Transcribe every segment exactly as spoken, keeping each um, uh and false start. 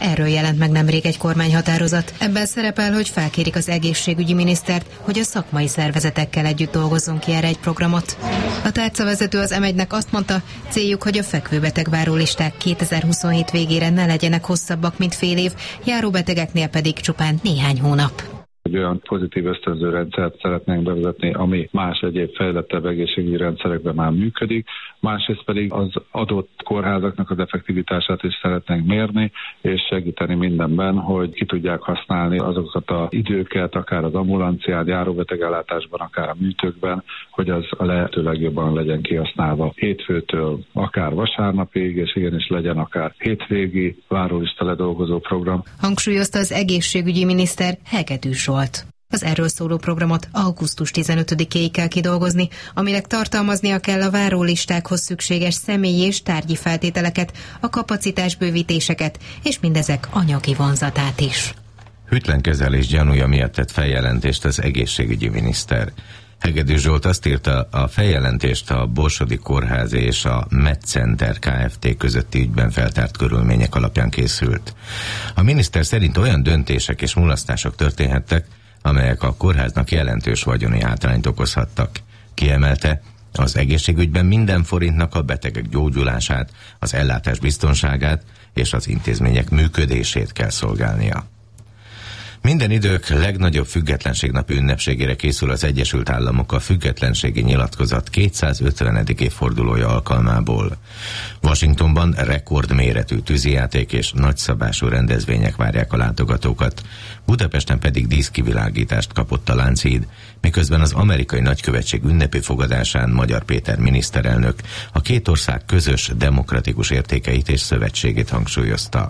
Erről jelent meg nemrég egy kormányhatározat. Ebben szerepel, hogy felkérik az egészségügyi minisztert, hogy a szakmai szervezetekkel együtt dolgozzon ki erre egy programot. A tárcavezető az em egynek azt mondta, céljuk, hogy a fekvőbeteg várólisták kétezer-huszonhét végére ne legyenek hosszabbak, mint fél év, járóbetegeknél pedig csupán néhány hónap. Egy olyan pozitív ösztönző rendszert szeretnénk bevezetni, ami más egyéb fejlettebb egészségügyi rendszerekben már működik, másrészt pedig az adott kórházaknak az effektivitását is szeretnénk mérni, és segíteni mindenben, hogy ki tudják használni azokat az időket, akár az ambulancián, járóbetegellátásban, akár a műtőkben, hogy az a lehető legjobban legyen kihasználva hétfőtől akár vasárnapig, és igenis legyen akár hétvégi várólista ledolgozó program. Hangsúlyozta az egészségügyi miniszter Hegedű Zsolt. Az erről szóló programot augusztus tizenötödikéig kell kidolgozni, aminek tartalmaznia kell a várólistákhoz szükséges személyi és tárgyi feltételeket, a kapacitásbővítéseket, és mindezek anyagi vonzatát is. Hűtlen kezelés gyanúja miatt tett feljelentést az egészségügyi miniszter. Hegedű Zsolt azt írta, a feljelentést a Borsodi Kórház és a MedCenter Kft. Közötti ügyben feltárt körülmények alapján készült. A miniszter szerint olyan döntések és mulasztások történhettek, amelyek a kórháznak jelentős vagyoni hátrányt okozhattak. Kiemelte, az egészségügyben minden forintnak a betegek gyógyulását, az ellátás biztonságát és az intézmények működését kell szolgálnia. Minden idők legnagyobb függetlenségnapi ünnepségére készül az Egyesült Államok a függetlenségi nyilatkozat kétszázötvenedik évfordulója alkalmából. Washingtonban rekordméretű tűzijáték és nagyszabású rendezvények várják a látogatókat, Budapesten pedig díszkivilágítást kapott a Lánchíd, miközben az amerikai nagykövetség ünnepi fogadásán Magyar Péter miniszterelnök a két ország közös demokratikus értékeit és szövetségét hangsúlyozta.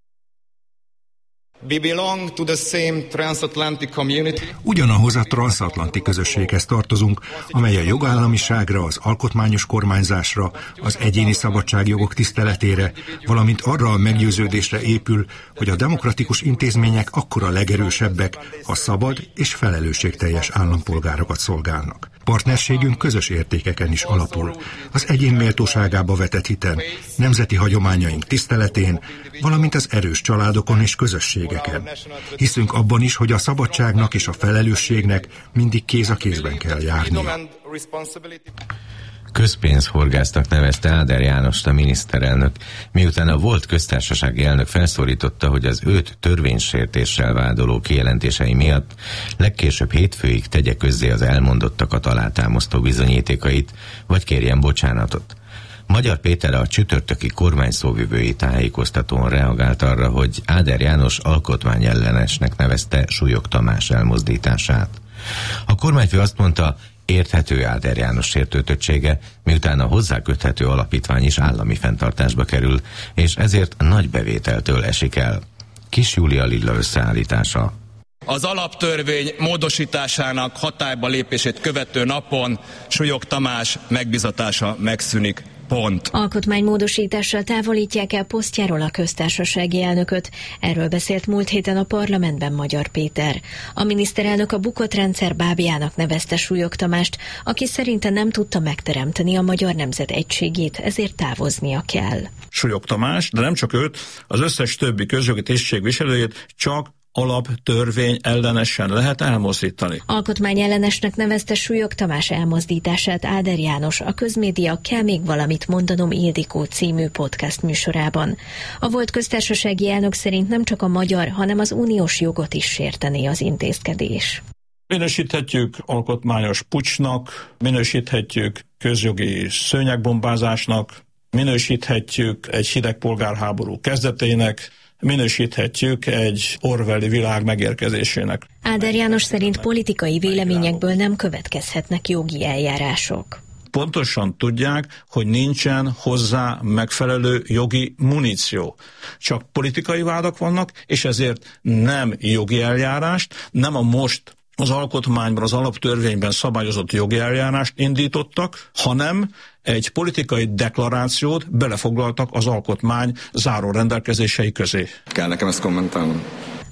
We belong to the same transatlantic community. Ugyanahoz a transatlanti közösséghez tartozunk, amely a jogállamiságra, az alkotmányos kormányzásra, az egyéni szabadságjogok tiszteletére, valamint arra a meggyőződésre épül, hogy a demokratikus intézmények akkor a legerősebbek, ha szabad és felelősségteljes állampolgárokat szolgálnak. Partnerségünk közös értékeken is alapul, az egyén méltóságába vetett hiten, nemzeti hagyományaink tiszteletén, valamint az erős családokon és közösségeken. Hiszünk abban is, hogy a szabadságnak és a felelősségnek mindig kéz a kézben kell járnia. Közpénzhorgásznak nevezte Áder Jánost a miniszterelnök, miután a volt köztársasági elnök felszólította, hogy az őt törvénysértéssel vádoló kijelentései miatt legkésőbb hétfőig tegye közzé az elmondottakat alátámasztó bizonyítékait, vagy kérjen bocsánatot. Magyar Péter a csütörtöki kormányszóvivői tájékoztatón reagált arra, hogy Áder János alkotmányellenesnek nevezte Súlyog Tamás elmozdítását. A kormányfő azt mondta, érthető Áder János sértődöttsége, miután a hozzá köthető alapítvány is állami fenntartásba kerül, és ezért nagy bevételtől esik el. Kis Júlia Lilla összeállítása. Az alaptörvény módosításának hatályba lépését követő napon Súlyog Tamás megbizatása megszűnik. Pont. Alkotmánymódosítással távolítják el posztjáról a köztársasági elnököt. Erről beszélt múlt héten a parlamentben Magyar Péter. A miniszterelnök a bukott rendszer bábjának nevezte Súlyog Tamást, aki szerinte nem tudta megteremteni a magyar nemzet egységét, ezért távoznia kell. Súlyog Tamás, de nem csak őt, az összes többi közjogi tisztségviselőjét csak alaptörvény ellenesen lehet elmozdítani. Alkotmányellenesnek nevezte Súlyog Tamás elmozdítását Áder János a Közmédia Kell még valamit mondanom Ildikó című podcast műsorában. A volt köztársasági elnök szerint nem csak a magyar, hanem az uniós jogot is sértené az intézkedés. Minősíthetjük alkotmányos puccsnak, minősíthetjük közjogi szőnyegbombázásnak, minősíthetjük egy hideg polgárháború kezdetének, minősíthetjük egy orwelli világ megérkezésének. Áder János szerint politikai véleményekből nem következhetnek jogi eljárások. Pontosan tudják, hogy nincsen hozzá megfelelő jogi muníció. Csak politikai vádak vannak, és ezért nem jogi eljárást, nem a most az alkotmányban, az alaptörvényben szabályozott jogi eljárást indítottak, hanem egy politikai deklarációt belefoglaltak az alkotmány záró rendelkezései közé. Kell nekem ezt kommentálnom?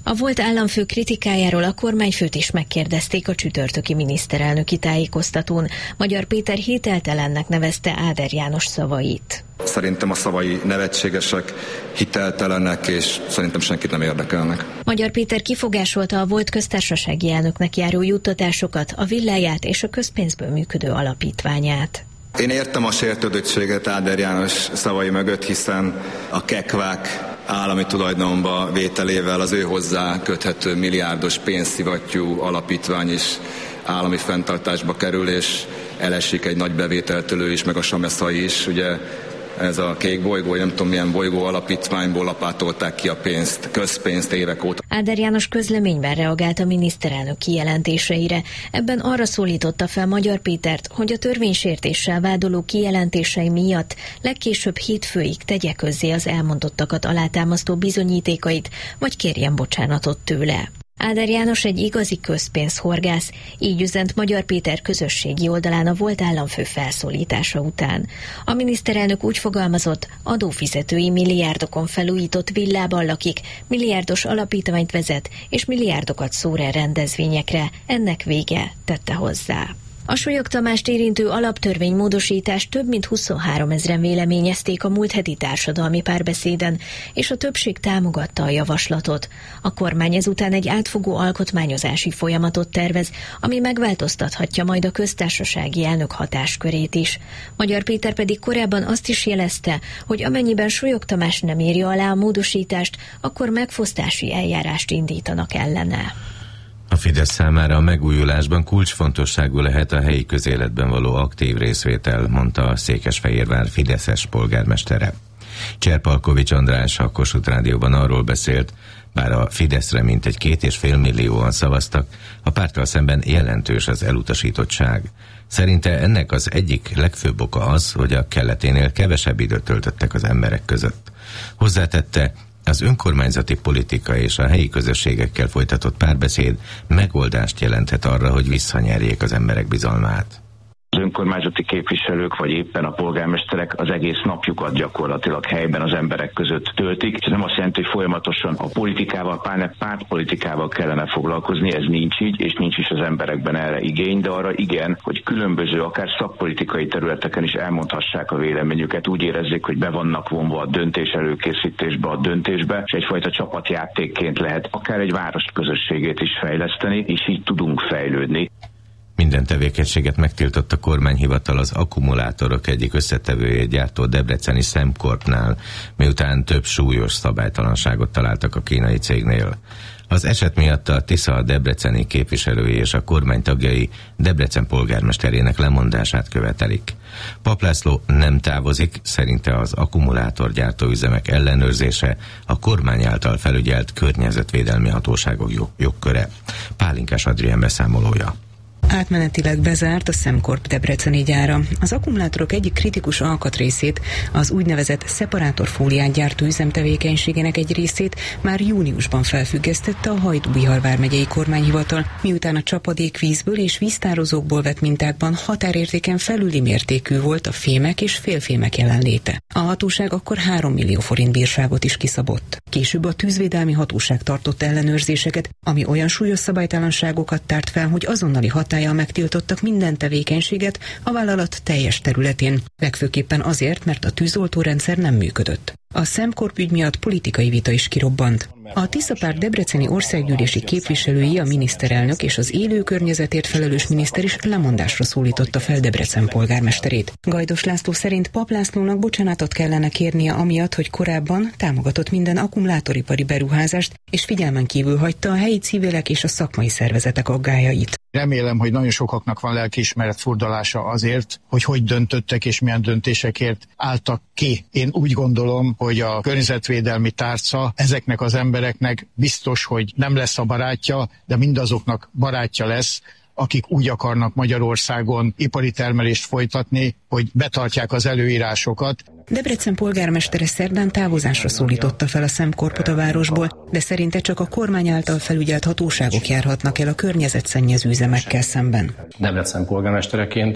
A volt államfő kritikájáról a kormányfőt is megkérdezték a csütörtöki miniszterelnöki tájékoztatón. Magyar Péter hiteltelennek nevezte Áder János szavait. Szerintem a szavai nevetségesek, hiteltelenek, és szerintem senkit nem érdekelnek. Magyar Péter kifogásolta a volt köztársasági elnöknek járó juttatásokat, a villáját és a közpénzből működő alapítványát. Én értem a sértődöttséget Áder János szavai mögött, hiszen a kekvák állami tulajdonba vételével az ő hozzá köthető milliárdos pénzszivattyú alapítvány is állami fenntartásba kerül, és elesik egy nagy bevételtől is, meg a Sameszai is, ugye ez a kék bolygó, nem tudom milyen bolygó alapítványból lapátolták ki a pénzt, közpénzt évek óta. Áder János közleményben reagált a miniszterelnök kijelentéseire. Ebben arra szólította fel Magyar Pétert, hogy a törvénysértéssel vádoló kijelentései miatt legkésőbb hétfőig tegye közzé az elmondottakat alátámasztó bizonyítékait, vagy kérjen bocsánatot tőle. Áder János egy igazi közpénzhorgász, így üzent Magyar Péter közösségi oldalán a volt államfő felszólítása után. A miniszterelnök úgy fogalmazott, adófizetői milliárdokon felújított villában lakik, milliárdos alapítványt vezet, és milliárdokat szór el rendezvényekre. Ennek vége, tette hozzá. A Súlyog Tamást érintő alaptörvénymódosítást több mint huszonhárom ezren véleményezték a múlt heti társadalmi párbeszéden, és a többség támogatta a javaslatot. A kormány ezután egy átfogó alkotmányozási folyamatot tervez, ami megváltoztathatja majd a köztársasági elnök hatáskörét is. Magyar Péter pedig korábban azt is jelezte, hogy amennyiben Súlyog Tamás nem írja alá a módosítást, akkor megfosztási eljárást indítanak ellene. A Fidesz számára a megújulásban kulcsfontosságú lehet a helyi közéletben való aktív részvétel, mondta a Székesfehérvár fideszes polgármestere. Cserpalkovics András a Kossuth Rádióban arról beszélt, bár a Fideszre mintegy két és fél millióan szavaztak, a párttal szemben jelentős az elutasítottság. Szerinte ennek az egyik legfőbb oka az, hogy a kelleténél kevesebb időt töltöttek az emberek között. Hozzátette, az önkormányzati politika és a helyi közösségekkel folytatott párbeszéd megoldást jelenthet arra, hogy visszanyerjék az emberek bizalmát. Az önkormányzati képviselők, vagy éppen a polgármesterek az egész napjukat gyakorlatilag helyben az emberek között töltik, és nem azt jelenti, hogy folyamatosan a politikával, pláne pártpolitikával kellene foglalkozni, ez nincs így, és nincs is az emberekben erre igény, de arra igen, hogy különböző, akár szakpolitikai területeken is elmondhassák a véleményüket, úgy érezzék, hogy be vannak vonva a döntés előkészítésbe, a döntésbe, és egyfajta csapatjátékként lehet akár egy város közösségét is fejleszteni, és így tudunk fejlődni. Minden tevékenységet megtiltott a kormányhivatal az akkumulátorok egyik összetevőjét gyártó debreceni Sembcorpnál, miután több súlyos szabálytalanságot találtak a kínai cégnél. Az eset miatt a Tisza debreceni képviselői és a kormány tagjai Debrecen polgármesterének lemondását követelik. Pap László nem távozik, szerinte az akkumulátorgyártó üzemek ellenőrzése a kormány által felügyelt környezetvédelmi hatóságok jog- jogköre. Pálinkás Adrien beszámolója. Átmenetileg bezárt a Sembcorp debreceni gyára. Az akkumulátorok egyik kritikus alkatrészét, az úgynevezett szeparátorfóliát gyártó üzem tevékenységének egy részét már júniusban felfüggesztette a Hajdú-Bihar vármegyei kormányhivatal, miután a csapadékvízből és víztározókból vett mintákban határértéken felüli mértékű volt a fémek és félfémek jelenléte. A hatóság akkor három millió forint bírságot is kiszabott. Később a tűzvédelmi hatóság tartott ellenőrzéseket, ami olyan súlyos szabálytalanságokat tárt fel, hogy azonnali hatállyal megtiltottak minden tevékenységet a vállalat teljes területén, legfőképpen azért, mert a tűzoltórendszer nem működött. A Sembcorp ügy miatt politikai vita is kirobbant. A Tisza-párt debreceni országgyűlési képviselői, a miniszterelnök és az élő környezetért felelős miniszter is lemondásra szólította fel Debrecen polgármesterét. Gajdos László szerint Pap Lászlónak bocsánatot kellene kérnie amiatt, hogy korábban támogatott minden akkumulátoripari beruházást, és figyelmen kívül hagyta a helyi civilek és a szakmai szervezetek aggályait. Remélem, hogy nagyon sokaknak van lelkiismeret furdalása azért, hogy hogy döntöttek és milyen döntésekért álltak ki. Én úgy gondolom, hogy a környezetvédelmi tárca ezeknek az embereknek biztos, hogy nem lesz a barátja, de mindazoknak barátja lesz, akik úgy akarnak Magyarországon ipari termelést folytatni, hogy betartják az előírásokat. Debrecen polgármestere szerdán távozásra szólította fel a Sembcorpot a városból, de szerinte csak a kormány által felügyelt hatóságok járhatnak el a környezetszennyező üzemekkel szemben. Debrecen polgármestereként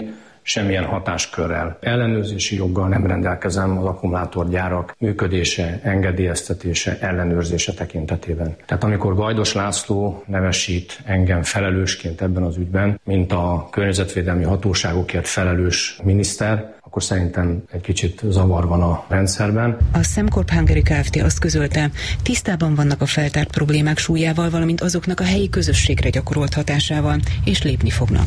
semmilyen hatáskörrel, ellenőrzési joggal nem rendelkezem az akkumulátorgyárak működése, engedélyeztetése, ellenőrzése tekintetében. Tehát amikor Gajdos László nevesít engem felelősként ebben az ügyben, mint a környezetvédelmi hatóságokért felelős miniszter, akkor szerintem egy kicsit zavar van a rendszerben. A Sembcorp Hungary Kft. Azt közölte, tisztában vannak a feltárt problémák súlyával, valamint azoknak a helyi közösségre gyakorolt hatásával, és lépni fognak.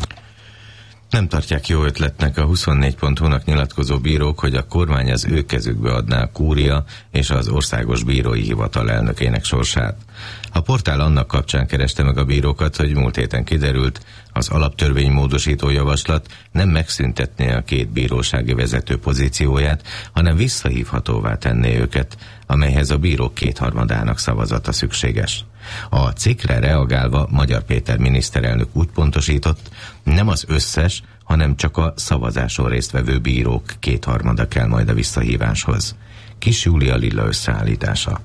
Nem tartják jó ötletnek a huszonnégy pont hu-nak nyilatkozó bírók, hogy a kormány az ő kezükbe adná a kúria és az Országos Bírói Hivatal elnökének sorsát. A portál annak kapcsán kereste meg a bírókat, hogy múlt héten kiderült, az alaptörvény módosító javaslat nem megszüntetné a két bírósági vezető pozícióját, hanem visszahívhatóvá tenné őket, amelyhez a bírók kétharmadának szavazata szükséges. A cikkre reagálva Magyar Péter miniszterelnök úgy pontosított, nem az összes, hanem csak a szavazáson résztvevő bírók kétharmada kell majd a visszahíváshoz. Kis Júlia Lilla összeállítása.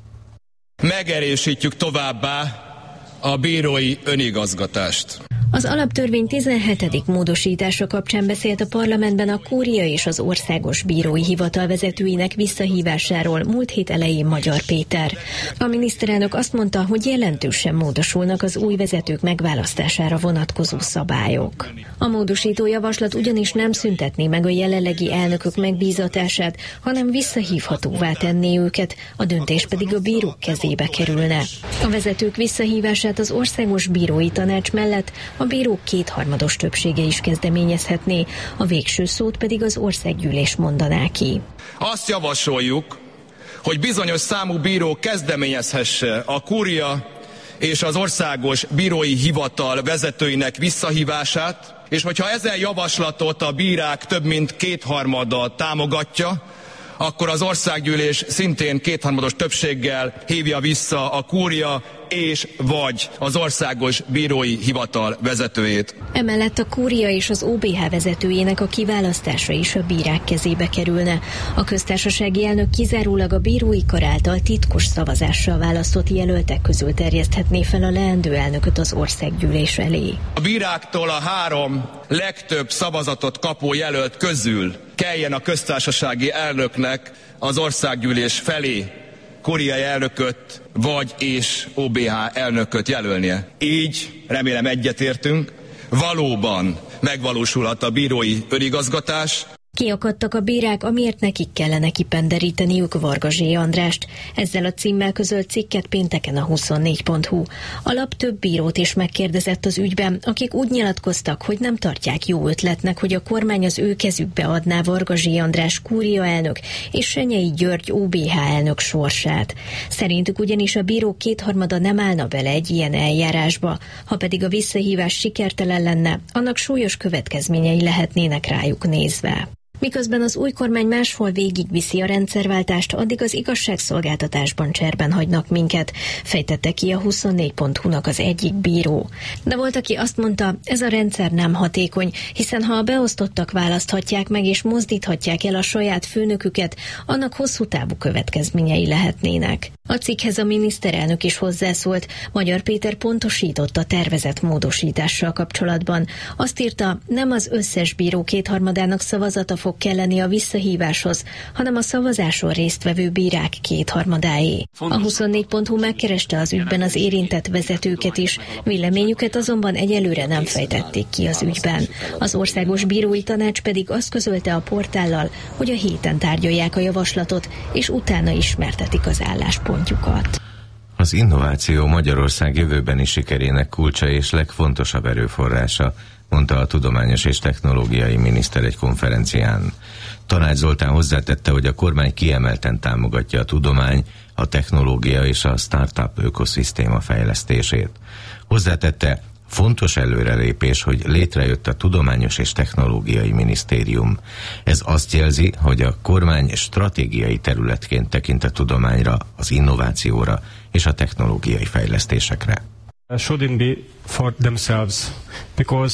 Megerősítjük továbbá a bírói önigazgatást. Az alaptörvény tizenhetedik módosítása kapcsán beszélt a parlamentben a Kúria és az Országos Bírói Hivatal vezetőinek visszahívásáról múlt hét elején Magyar Péter. A miniszterelnök azt mondta, hogy jelentősen módosulnak az új vezetők megválasztására vonatkozó szabályok. A módosító javaslat ugyanis nem szüntetné meg a jelenlegi elnökök megbízatását, hanem visszahívhatóvá tenné őket, a döntés pedig a bírók kezébe kerülne. A vezetők visszahívását az Országos Bírói Tanács mellett a bírók kétharmados többsége is kezdeményezhetné, a végső szót pedig az országgyűlés mondaná ki. Azt javasoljuk, hogy bizonyos számú bíró kezdeményezhesse a Kúria és az Országos Bírói Hivatal vezetőinek visszahívását, és hogyha ezen javaslatot a bírák több mint kétharmada támogatja, akkor az országgyűlés szintén kétharmados többséggel hívja vissza a Kúria és vagy az Országos Bírói Hivatal vezetőjét. Emellett a Kúria és az o bé há vezetőjének a kiválasztása is a bírák kezébe kerülne. A köztársasági elnök kizárólag a bírói kar által titkos szavazással választott jelöltek közül terjeszthetné fel a leendő elnököt az országgyűlés elé. A bíráktól a három legtöbb szavazatot kapó jelölt közül kelljen a köztársasági elnöknek az országgyűlés felé kúriai elnököt vagy és o bé há elnököt jelölnie. Így, remélem egyetértünk, valóban megvalósulhat a bírói önigazgatás. Kiakadtak a bírák, amiért nekik kellene kipenderíteniük Varga Zsé Andrást. Ezzel a címmel közölt cikket pénteken a huszonnégy pont hu. A lap több bírót is megkérdezett az ügyben, akik úgy nyilatkoztak, hogy nem tartják jó ötletnek, hogy a kormány az ő kezükbe adná Varga Zsé András Kúria elnök és Senyei György o bé há elnök sorsát. Szerintük ugyanis a bírók kétharmada nem állna bele egy ilyen eljárásba, ha pedig a visszahívás sikertelen lenne, annak súlyos következményei lehetnének rájuk nézve. Miközben az új kormány máshol végigviszi a rendszerváltást, addig az igazságszolgáltatásban cserben hagynak minket, fejtette ki a huszonnégy pont hu-nak az egyik bíró. De volt, aki azt mondta, ez a rendszer nem hatékony, hiszen ha a beosztottak választhatják meg és mozdíthatják el a saját főnöküket, annak hosszú távú következményei lehetnének. A cikkhez a miniszterelnök is hozzászólt, Magyar Péter pontosított a tervezett módosítással kapcsolatban. Azt írta, nem az összes bíró kétharmadának szavazata fog kelleni a visszahíváshoz, hanem a szavazáson résztvevő bírák kétharmadáé. A huszonnégy pont hu megkereste az ügyben az érintett vezetőket is, véleményüket azonban egyelőre nem fejtették ki az ügyben. Az Országos Bírói Tanács pedig azt közölte a portállal, hogy a héten tárgyalják a javaslatot, és utána ismertetik az álláspontjukat. Az innováció Magyarország jövőbeni sikerének kulcsa és legfontosabb erőforrása, mondta a tudományos és technológiai miniszter egy konferencián. Tanács Zoltán hozzátette, hogy a kormány kiemelten támogatja a tudomány, a technológia és a startup ökoszisztéma fejlesztését. Hozzátette, fontos előrelépés, hogy létrejött a Tudományos és Technológiai Minisztérium. Ez azt jelzi, hogy a kormány stratégiai területként tekint a tudományra, az innovációra és a technológiai fejlesztésekre. Shouldn't be for themselves, because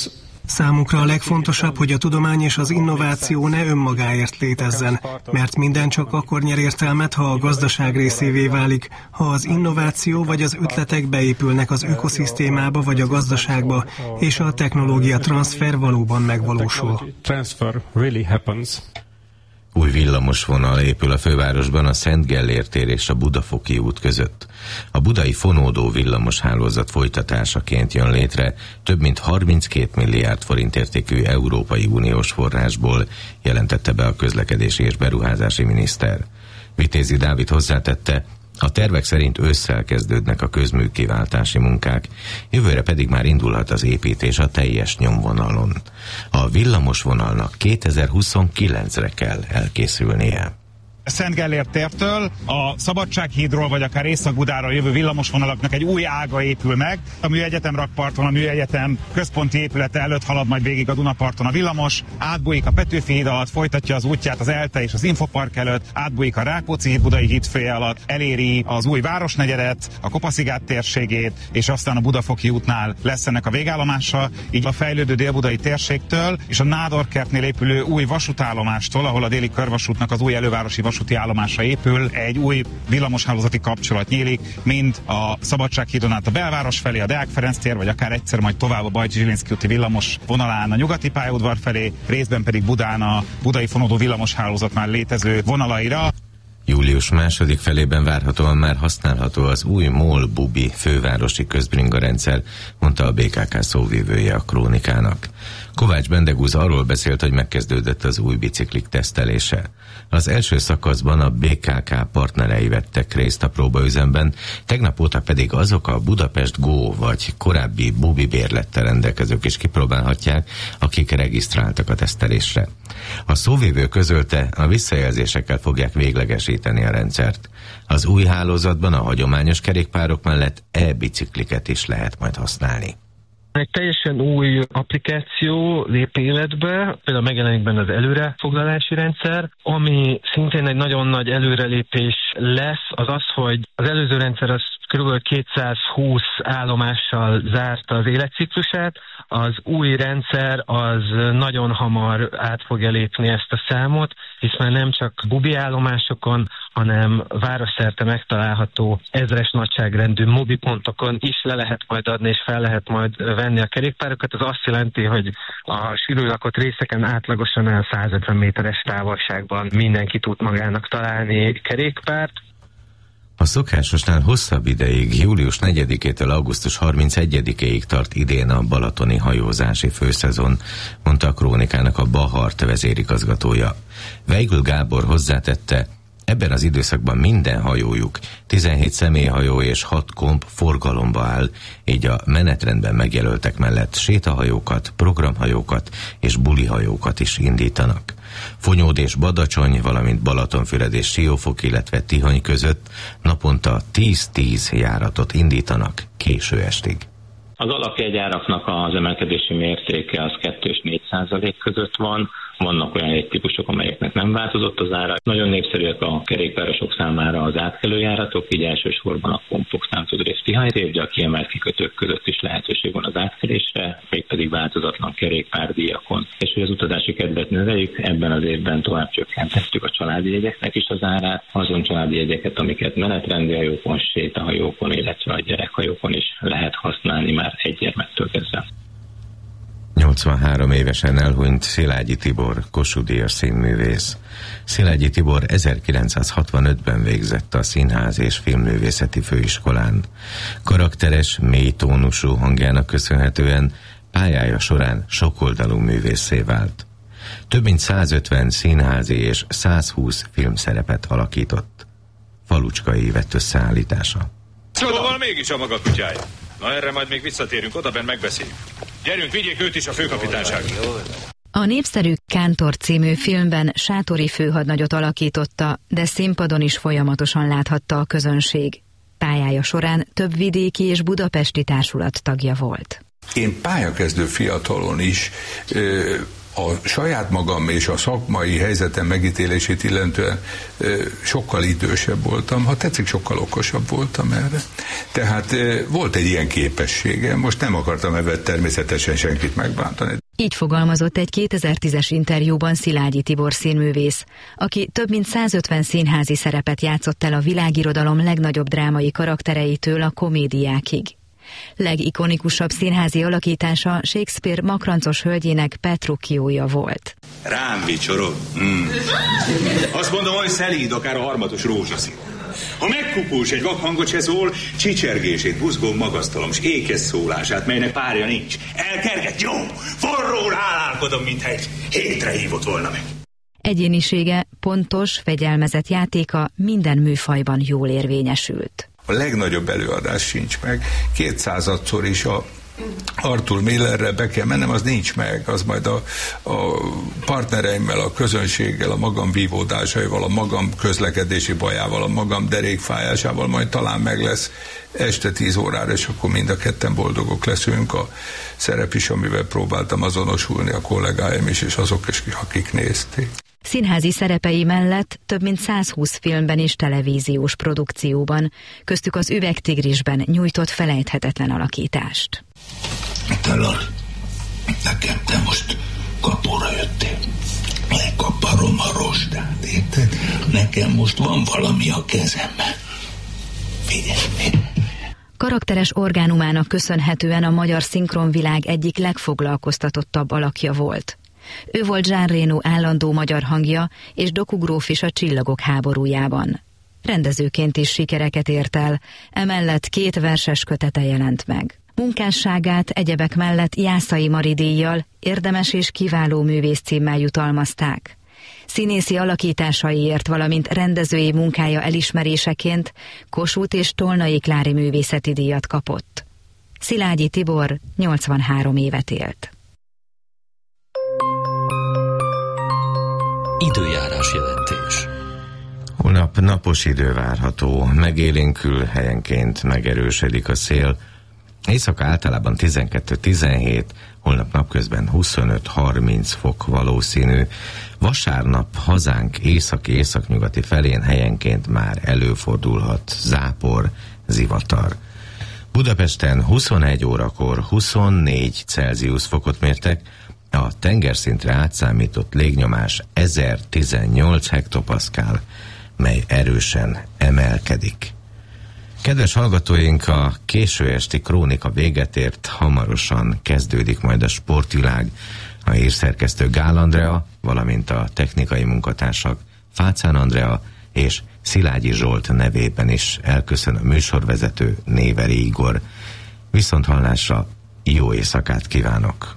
Számunkra a legfontosabb, hogy a tudomány és az innováció ne önmagáért létezzen, mert minden csak akkor nyer értelmet, ha a gazdaság részévé válik, ha az innováció vagy az ötletek beépülnek az ökoszisztémába vagy a gazdaságba, és a technológia transfer valóban megvalósul. Új villamosvonal épül a fővárosban a Szent Gellért tér és a Budafoki út között. A budai fonódó villamoshálózat folytatásaként jön létre több mint harminckét milliárd forint értékű Európai Uniós forrásból, jelentette be a közlekedési és beruházási miniszter. Vitézi Dávid hozzátette, a tervek szerint ősszel kezdődnek a közműkiváltási munkák, jövőre pedig már indulhat az építés a teljes nyomvonalon. A villamosvonalnak kétezer-huszonkilencre kell elkészülnie. Szent Gellért tértől a Szabadsághídról vagy akár Észak-Budáról jövő villamosvonalaknak egy új ága épül meg. A Műegyetem rakparton, a Műegyetem központi épülete előtt halad majd végig a Dunaparton a villamos, átbújik a Petőfi híd alatt, folytatja az útját az ELTE és az Infopark előtt, átbújik a Rákóczi híd Budai hídfője alatt, eléri az új Városnegyedet, a Kopaszigát térségét, és aztán a Budafoki útnál lesz ennek a végállomása, így a fejlődő délbudai térségtől és a Nádorkertnél épülő új vasútállomástól, ahol a déli körvasútnak az új elővárosi vasúti állomásra épül, egy új villamoshálózati kapcsolat nyílik, mind a Szabadsághídon át a belváros felé, a Deák Ferenc tér, vagy akár egyszer majd tovább a Bajcsy Zsilinszky úti villamos vonalán a nyugati pályaudvar felé, részben pedig Budán a budai fonódó villamoshálózat már létező vonalaira. Július második felében várhatóan már használható az új MOL-Bubi fővárosi közbringa rendszer, mondta a bé ká ká szóvivője a Krónikának. Kovács Bendegúz arról beszélt, hogy megkezdődött az új biciklik tesztelése. Az első szakaszban a bé ká ká partnerei vettek részt a próbaüzemben, tegnap óta pedig azok a Budapest Go vagy korábbi Bubi bérlettel rendelkezők is kipróbálhatják, akik regisztráltak a tesztelésre. A szóvivő közölte, a visszajelzésekkel fogják véglegesíteni a rendszert. Az új hálózatban a hagyományos kerékpárok mellett e-bicikliket is lehet majd használni. Egy teljesen új applikáció lép életbe, például megjelenik benne az előrefoglalási rendszer, ami szintén egy nagyon nagy előrelépés lesz, az az, hogy az előző rendszer az kb. kétszázhúsz állomással zárta az életciklusát, az új rendszer az nagyon hamar át fogja lépni ezt a számot, hisz már nem csak bubi állomásokon, hanem városszerte megtalálható ezres nagyságrendű mobipontokon is le lehet majd adni és fel lehet majd venni a kerékpárokat. Ez azt jelenti, hogy a sűrűn lakott részeken átlagosan el százötven méteres távolságban mindenki tud magának találni kerékpárt. A szokásosnál hosszabb ideig, július negyedikétől augusztus harmincegyedikéig tart idén a balatoni hajózási főszezon, mondta a Krónikának a Bahart vezérigazgatója. Weigl Gábor hozzátette, ebben az időszakban minden hajójuk, tizenhét személyhajó és hat komp forgalomba áll, így a menetrendben megjelöltek mellett sétahajókat, programhajókat és bulihajókat is indítanak. Fonyód és Badacsony, valamint Balatonfüred és Siófok, illetve Tihany között naponta tíz-tíz járatot indítanak késő estig. Az alapjegyáraknak az emelkedési mértéke az kettő és négy százalék között van. Vannak olyan jegytípusok, amelyeknek nem változott az ára. Nagyon népszerűek a kerékpárosok számára az átkelőjáratok, így elsősorban a Kompok, Szántudrév, Tihanyrév, de a kiemelt kikötők között is lehetőség van az átkelésre, mégpedig változatlan kerékpárdíjakon. És hogy az utazási kedvet növeljük, ebben az évben tovább csökkentettük a családi jegyeknek is az árát, azon családi jegyeket, amiket menetrendi hajókon, sétahajókon, illetve a gyerekhajókon is lehet használni már egy gyermektől kezdve. nyolcvanhárom évesen elhunyt Szilágyi Tibor, Kossuth-díjas színművész. Szilágyi Tibor ezerkilencszázhatvanötben végzett a Színház és Filmművészeti Főiskolán. Karakteres, mély tónusú hangjának köszönhetően pályája során sokoldalú művésszé vált. Több mint százötven színházi és százhúsz filmszerepet alakított. Falucskai vett összeállítása. Szóval mégis a maga kutyája. Na erre majd még visszatérünk, odabenn megbeszéljük. Gyerünk, vigyék őt is a főkapitányságra. A népszerű Kántor című filmben sátori főhadnagyot alakította, de színpadon is folyamatosan láthatta a közönség. Pályája során több vidéki és budapesti társulat tagja volt. Én pályakezdő fiatalon is ö, a saját magam és a szakmai helyzetem megítélését illetően ö, sokkal idősebb voltam, ha tetszik, sokkal okosabb voltam erre. Tehát ö, volt egy ilyen képességem, most nem akartam ebben természetesen senkit megbántani. Így fogalmazott egy kétezer-tízes interjúban Szilágyi Tibor színművész, aki több mint százötven színházi szerepet játszott el a világirodalom legnagyobb drámai karaktereitől a komédiákig. Legikonikusabb színházi alakítása Shakespeare makrancos hölgyének Petrucciója volt. Rám vicsorog. Mm. Azt mondom, hogy szelíd, akár a harmatos rózsaszín. Ha megkupulsz egy vakhangot se szól, csicsergését, buzgón magasztalom, s ékes szólását, melynek párja nincs. Elkerget, jó, forról állálkodom, mintha egy hétre hívott volna meg. Egyénisége, pontos, fegyelmezett játéka minden műfajban jól érvényesült. A legnagyobb előadás sincs meg. Kétszázadszor is a Arthur Millerre be kell mennem, az nincs meg, az majd a, a partnereimmel, a közönséggel, a magam vívódásaival, a magam közlekedési bajával, a magam derékfájásával majd talán meg lesz este tíz órára, és akkor mind a ketten boldogok leszünk. A szerep is, amivel próbáltam azonosulni, a kollégáim is, és azok is, akik nézték. Színházi szerepei mellett több mint százhúsz filmben és televíziós produkcióban, köztük az Üvegtigrisben nyújtott felejthetetlen alakítást. Te Lali, nekem te most kapóra jöttél. Lekaparom a rostát, érted? Nekem most van valami a kezemben. Figyelj, Karakteres orgánumának köszönhetően a magyar szinkronvilág egyik legfoglalkoztatottabb alakja volt. Ő volt Jean Reno állandó magyar hangja és Doku gróf is a Csillagok háborújában. Rendezőként is sikereket ért el, emellett két verses kötete jelent meg. Munkásságát egyebek mellett Jászai Mari díjjal, érdemes és kiváló művész címmel jutalmazták. Színészi alakításaiért, valamint rendezői munkája elismeréseként Kossuth és Tolnai Klári művészeti díjat kapott. Szilágyi Tibor nyolcvanhárom évet élt. Időjárás jelentés. Holnap napos idő várható, megélénkül, helyenként megerősödik a szél. Éjszaka általában tizenkettő-tizenhét, holnap napközben huszonöt-harminc fok valószínű. Vasárnap hazánk északi-északnyugati felén helyenként már előfordulhat zápor, zivatar. Budapesten huszonegy órakor huszonnégy Celsius fokot mértek, a tengerszintre átszámított légnyomás ezertizennyolc hektopaszkál, mely erősen emelkedik. Kedves hallgatóink, a késő esti krónika véget ért, hamarosan kezdődik majd a sportvilág. A hírszerkesztő Gál Andrea, valamint a technikai munkatársak Fácán Andrea és Szilágyi Zsolt nevében is elköszön a műsorvezető Néveri Igor. Viszonthallásra, jó éjszakát kívánok!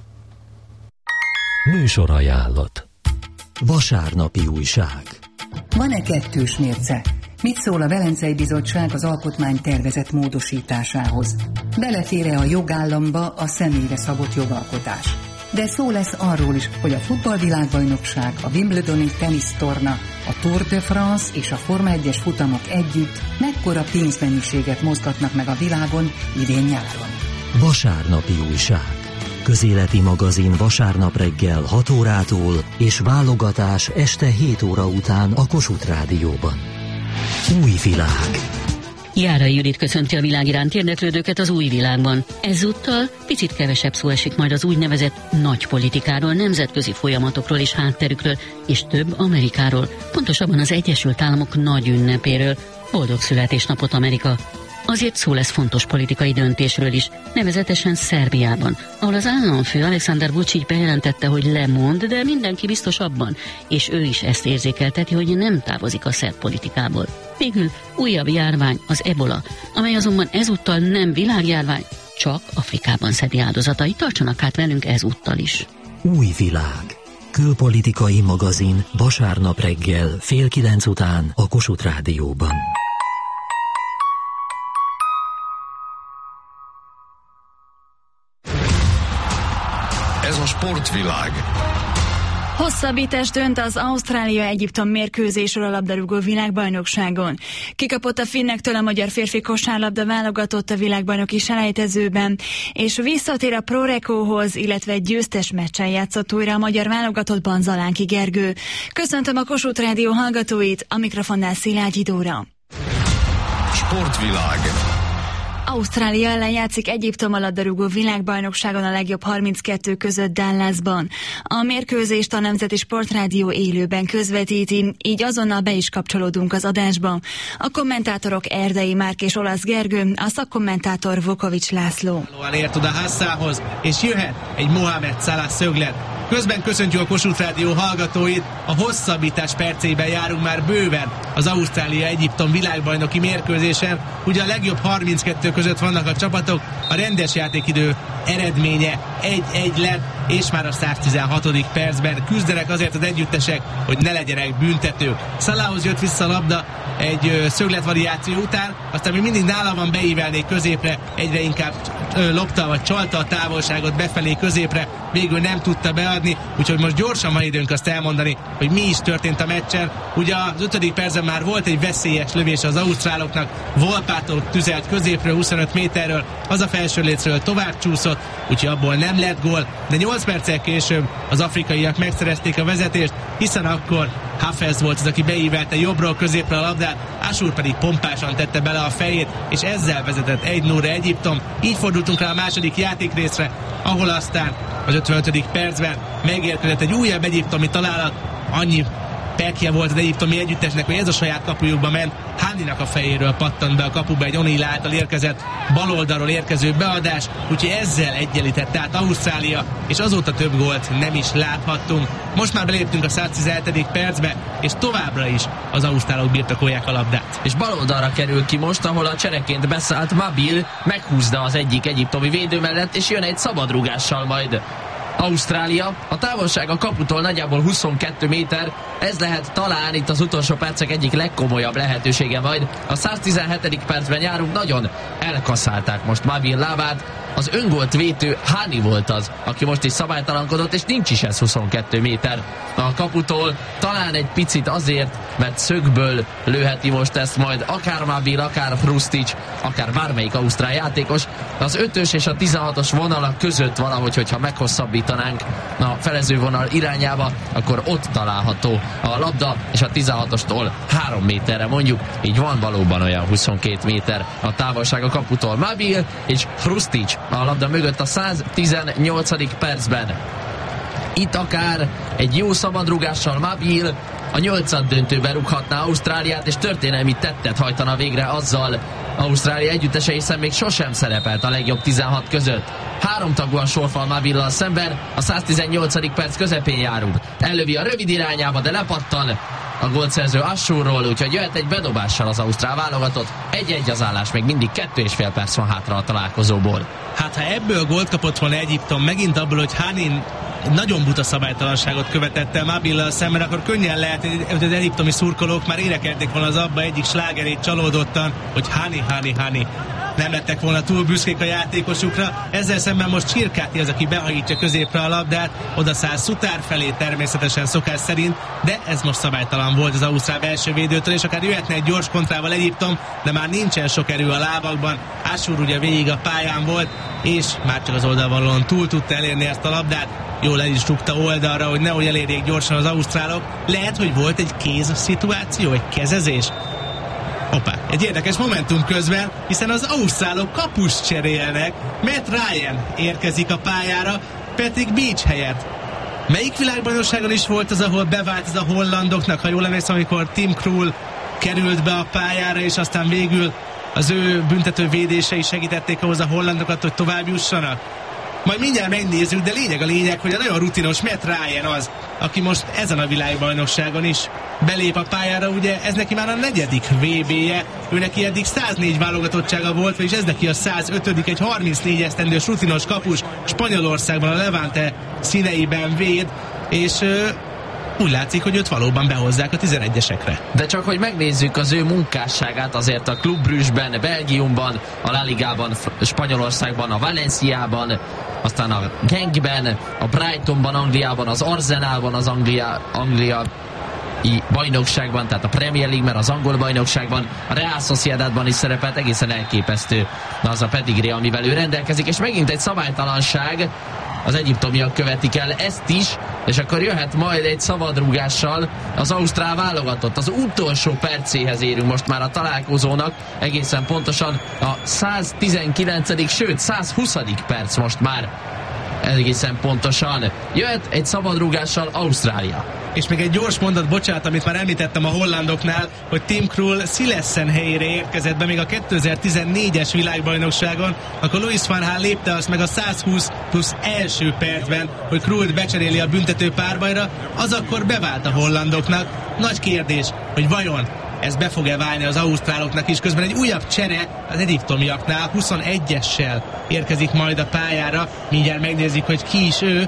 Műsorajánlat. Vasárnapi újság. Van-e kettős mérce? Mit szól a Velencei Bizottság az alkotmány tervezett módosításához? Belefér-e a jogállamba a személyre szabott jogalkotás? De szó lesz arról is, hogy a futballvilágbajnokság, a Wimbledoni tenisztorna, a Tour de France és a Forma egyes futamok együtt mekkora pénzmennyiséget mozgatnak meg a világon idén nyáron. Vasárnapi újság. Közéleti magazin vasárnap reggel hat órától és válogatás este hét óra után a Kossuth Rádióban. Új világ. Járai Judit köszönti a világ iránt érdeklődőket az új világban. Ezúttal picit kevesebb szó esik majd az úgynevezett nagy politikáról, nemzetközi folyamatokról és hátterükről, és több Amerikáról, pontosabban az Egyesült Államok nagy ünnepéről. Boldog születésnapot, Amerika! Azért szó lesz fontos politikai döntésről is, nevezetesen Szerbiában, ahol az államfő Aleksandar Vučić bejelentette, hogy lemond, de mindenki biztos abban, és ő is ezt érzékelteti, hogy nem távozik a szerb politikából. Végül újabb járvány, az ebola, amely azonban ezúttal nem világjárvány, csak Afrikában szedi áldozatai. Tartsanak hát velünk ezúttal is. Új világ. Külpolitikai magazin vasárnap reggel fél kilenc után a Kossuth Rádióban. Ez a sportvilág. Hosszabbítás dönt az Ausztrália-Egyiptom mérkőzésről a labdarúgó világbajnokságon. Kikapott a finnektől a magyar férfi kosárlabda válogatott a világbajnoki selejtezőben, és visszatér a Prorekóhoz, illetve egy győztes meccsen játszott újra a magyar válogatottban Zalánki Gergő. Köszöntöm a Kossuth Rádió hallgatóit, a mikrofonnál Szilágyi Dóra. Sportvilág. Ausztrália ellen játszik Egyiptom a labdarúgó világbajnokságon a legjobb harminckettő között Dallasban. A mérkőzést a Nemzeti Sportrádió élőben közvetíti, így azonnal be is kapcsolódunk az adásba. A kommentátorok Erdei Márk és Olasz Gergő, a szakkommentátor Vukovics László. Ért oda Hassához, és jöhet egy Mohamed Salah szöglet. Közben köszöntjük a Kossuth Rádió hallgatóit, a hosszabbítás percében járunk már bőven az Ausztrália-Egyiptom világbajnoki mérkőzésen. Ugye a legjobb harminckettő között vannak a csapatok, a rendes játékidő eredménye egy-egy lett, és már a száztizenhatodik percben küzdenek azért az együttesek, hogy ne legyenek büntetők. Salahhoz jött vissza a labda egy szögletvariáció után, aztán még mindig nála van, beívelné középre, egyre inkább ö, lopta vagy csalta a távolságot befelé középre, végül nem tudta beadni, úgyhogy most gyorsan van időnk azt elmondani, hogy mi is történt a meccsen. Ugye az ötödik percben már volt egy veszélyes lövés az ausztráloknak, Volpától tüzelt középről huszonöt méterről, az a felső lécről tovább csúszott, úgyhogy abból nem lett gól, de nyolc perccel később az afrikaiak megszerezték a vezetést, hiszen akkor Hafez volt az, aki beívelte jobbról középre a labdát, Asur pedig pompásan tette bele a fejét, és ezzel vezetett egy nullra Egyiptom. Így fordultunk rá a második játékrészre, ahol aztán az ötvenötödik percben megérkezett egy újabb egyiptomi találat, annyi pekje volt az egyiptomi együttesnek, hogy ez a saját kapujukba ment, Haninak a fejéről pattant be a kapuba egy O'Neil által érkezett baloldalról érkező beadás, úgyhogy ezzel egyenlített át Ausztrália, és azóta több gólt nem is láthattunk. Most már beléptünk a száztizenhetedik percbe, és továbbra is az ausztrálok birtokolják a labdát. És baloldalra kerül ki most, ahol a csereként beszállt Mabil, meghúzza az egyik egyiptomi védő mellett, és jön egy szabadrúgással majd Ausztrália. A távolság a kaputól nagyjából huszonkettő méter, ez lehet talán itt az utolsó percek egyik legkomolyabb lehetősége majd. A száztizenhetedik percben járunk, nagyon elkaszálták most Mabil lábát. Az öngolt vétő Hani volt az, aki most is szabálytalankodott, és nincs is ez huszonkettő méter a kaputól. Talán egy picit azért, mert szögből lőheti most ezt majd akár Mabil, akár Hrustic, akár bármelyik ausztrál játékos. Az ötös és a tizenhatos vonalak között valahogy, hogyha meghosszabbítanánk a felező vonal irányába, akkor ott található a labda, és a tizenhatostól három méterre mondjuk, így van valóban olyan huszonkét méter a távolság a kaputól. Mabil és Hrustic a labda mögött a száztizennyolcadik percben. Itt akár egy jó szabadrúgással Mabil a nyolcad döntőben rúghatná Ausztráliát, és történelmi tettet hajtana végre azzal Ausztrália együttese, hiszen még sosem szerepelt a legjobb tizenhat között. Háromtagúan sorfal Mabillal szemben, a száztizennyolcadik perc közepén járunk. Ellövi a rövid irányába, de lepattan a gólszerző Assurról, úgyhogy jöhet egy bedobással az ausztrál válogatott. Egy-egy az állás, még mindig kettő és fél perc van hátra a találkozóból. Hát ha ebből gólt kapott volna Egyiptom, megint abból, hogy Hanin nagyon buta szabálytalanságot követett el Mabillal szemben, akkor könnyen lehet, hogy az egyiptomi szurkolók már énekelték volna az abba egyik slágerét csalódottan, hogy Hani, Hani, Hani. Nem lettek volna túl büszkék a játékosukra. Ezzel szemben most Csirkáti az, aki behajítja középre a labdát, odaszáll Szutár felé természetesen szokás szerint, de ez most szabálytalan volt az ausztrál belső védőtől, és akár jöhetne egy gyors kontrával Egyiptom, de már nincsen sok erő a lábakban. Asur ugye végig a pályán volt, és már csak az oldalvonalon túl tudta elérni ezt a labdát. Jól el is rúgta oldalra, hogy nehogy elérjék gyorsan az ausztrálok. Lehet, hogy volt egy kéz szituáció, egy kezezés. Hoppá, egy érdekes momentum közben, hiszen az ausztrálok kapust cserélnek, Matt Ryan érkezik a pályára, Patrick Beach helyett. Melyik világbajnokságon is volt az, ahol bevált ez a hollandoknak, ha jól emlékszem, amikor Tim Krul került be a pályára, és aztán végül az ő büntető védései segítették ahhoz a hollandokat, hogy tovább jussanak? Majd mindjárt megnézzük, de lényeg a lényeg, hogy a nagyon rutinos Matt Ryan az, aki most ezen a világbajnokságon is belép a pályára, ugye ez neki már a negyedik vé bé-je, ő neki eddig száznégy válogatottsága volt, vagyis ez neki a százötödik, egy harmincnégy esztendős rutinos kapus, Spanyolországban a Levante színeiben véd, és úgy látszik, hogy őt valóban behozzák a tizenegyesekre. De csak hogy megnézzük az ő munkásságát, azért a Club Brugge-ben, Belgiumban, a La Ligában, Spanyolországban, a Valenciában, aztán a Genkben, a Brightonban, Angliában, az Arsenalban, az Anglia, Anglia bajnokságban, tehát a Premier League, mert az angol bajnokságban, a Real Sociedadban is szerepelt, egészen elképesztő az a pedigree, amivel ő rendelkezik, és megint egy szabálytalanság, az egyiptomiak követik el ezt is, és akkor jöhet majd egy szabadrúgással az ausztrál válogatott. Az utolsó percéhez érünk most már a találkozónak, egészen pontosan a száztizenkilencedik sőt százhuszadik perc most már. Egészen pontosan. Jöhet egy szabadrúgással Ausztrália. És még egy gyors mondat, bocsánat, amit már említettem a hollandoknál, hogy Tim Krul Szilesen helyére érkezett be még a kétezer-tizennégyes világbajnokságon, akkor Louis van Gaal lépte azt meg a százhúsz plusz első percben, hogy Krult becseréli a büntető párbajra, az akkor bevált a hollandoknak. Nagy kérdés, hogy vajon ez be fog-e válni az ausztráloknak is. Közben egy újabb csere az egyiptomiaknál, huszonegyessel érkezik majd a pályára. Mindjárt megnézik, hogy ki is ő.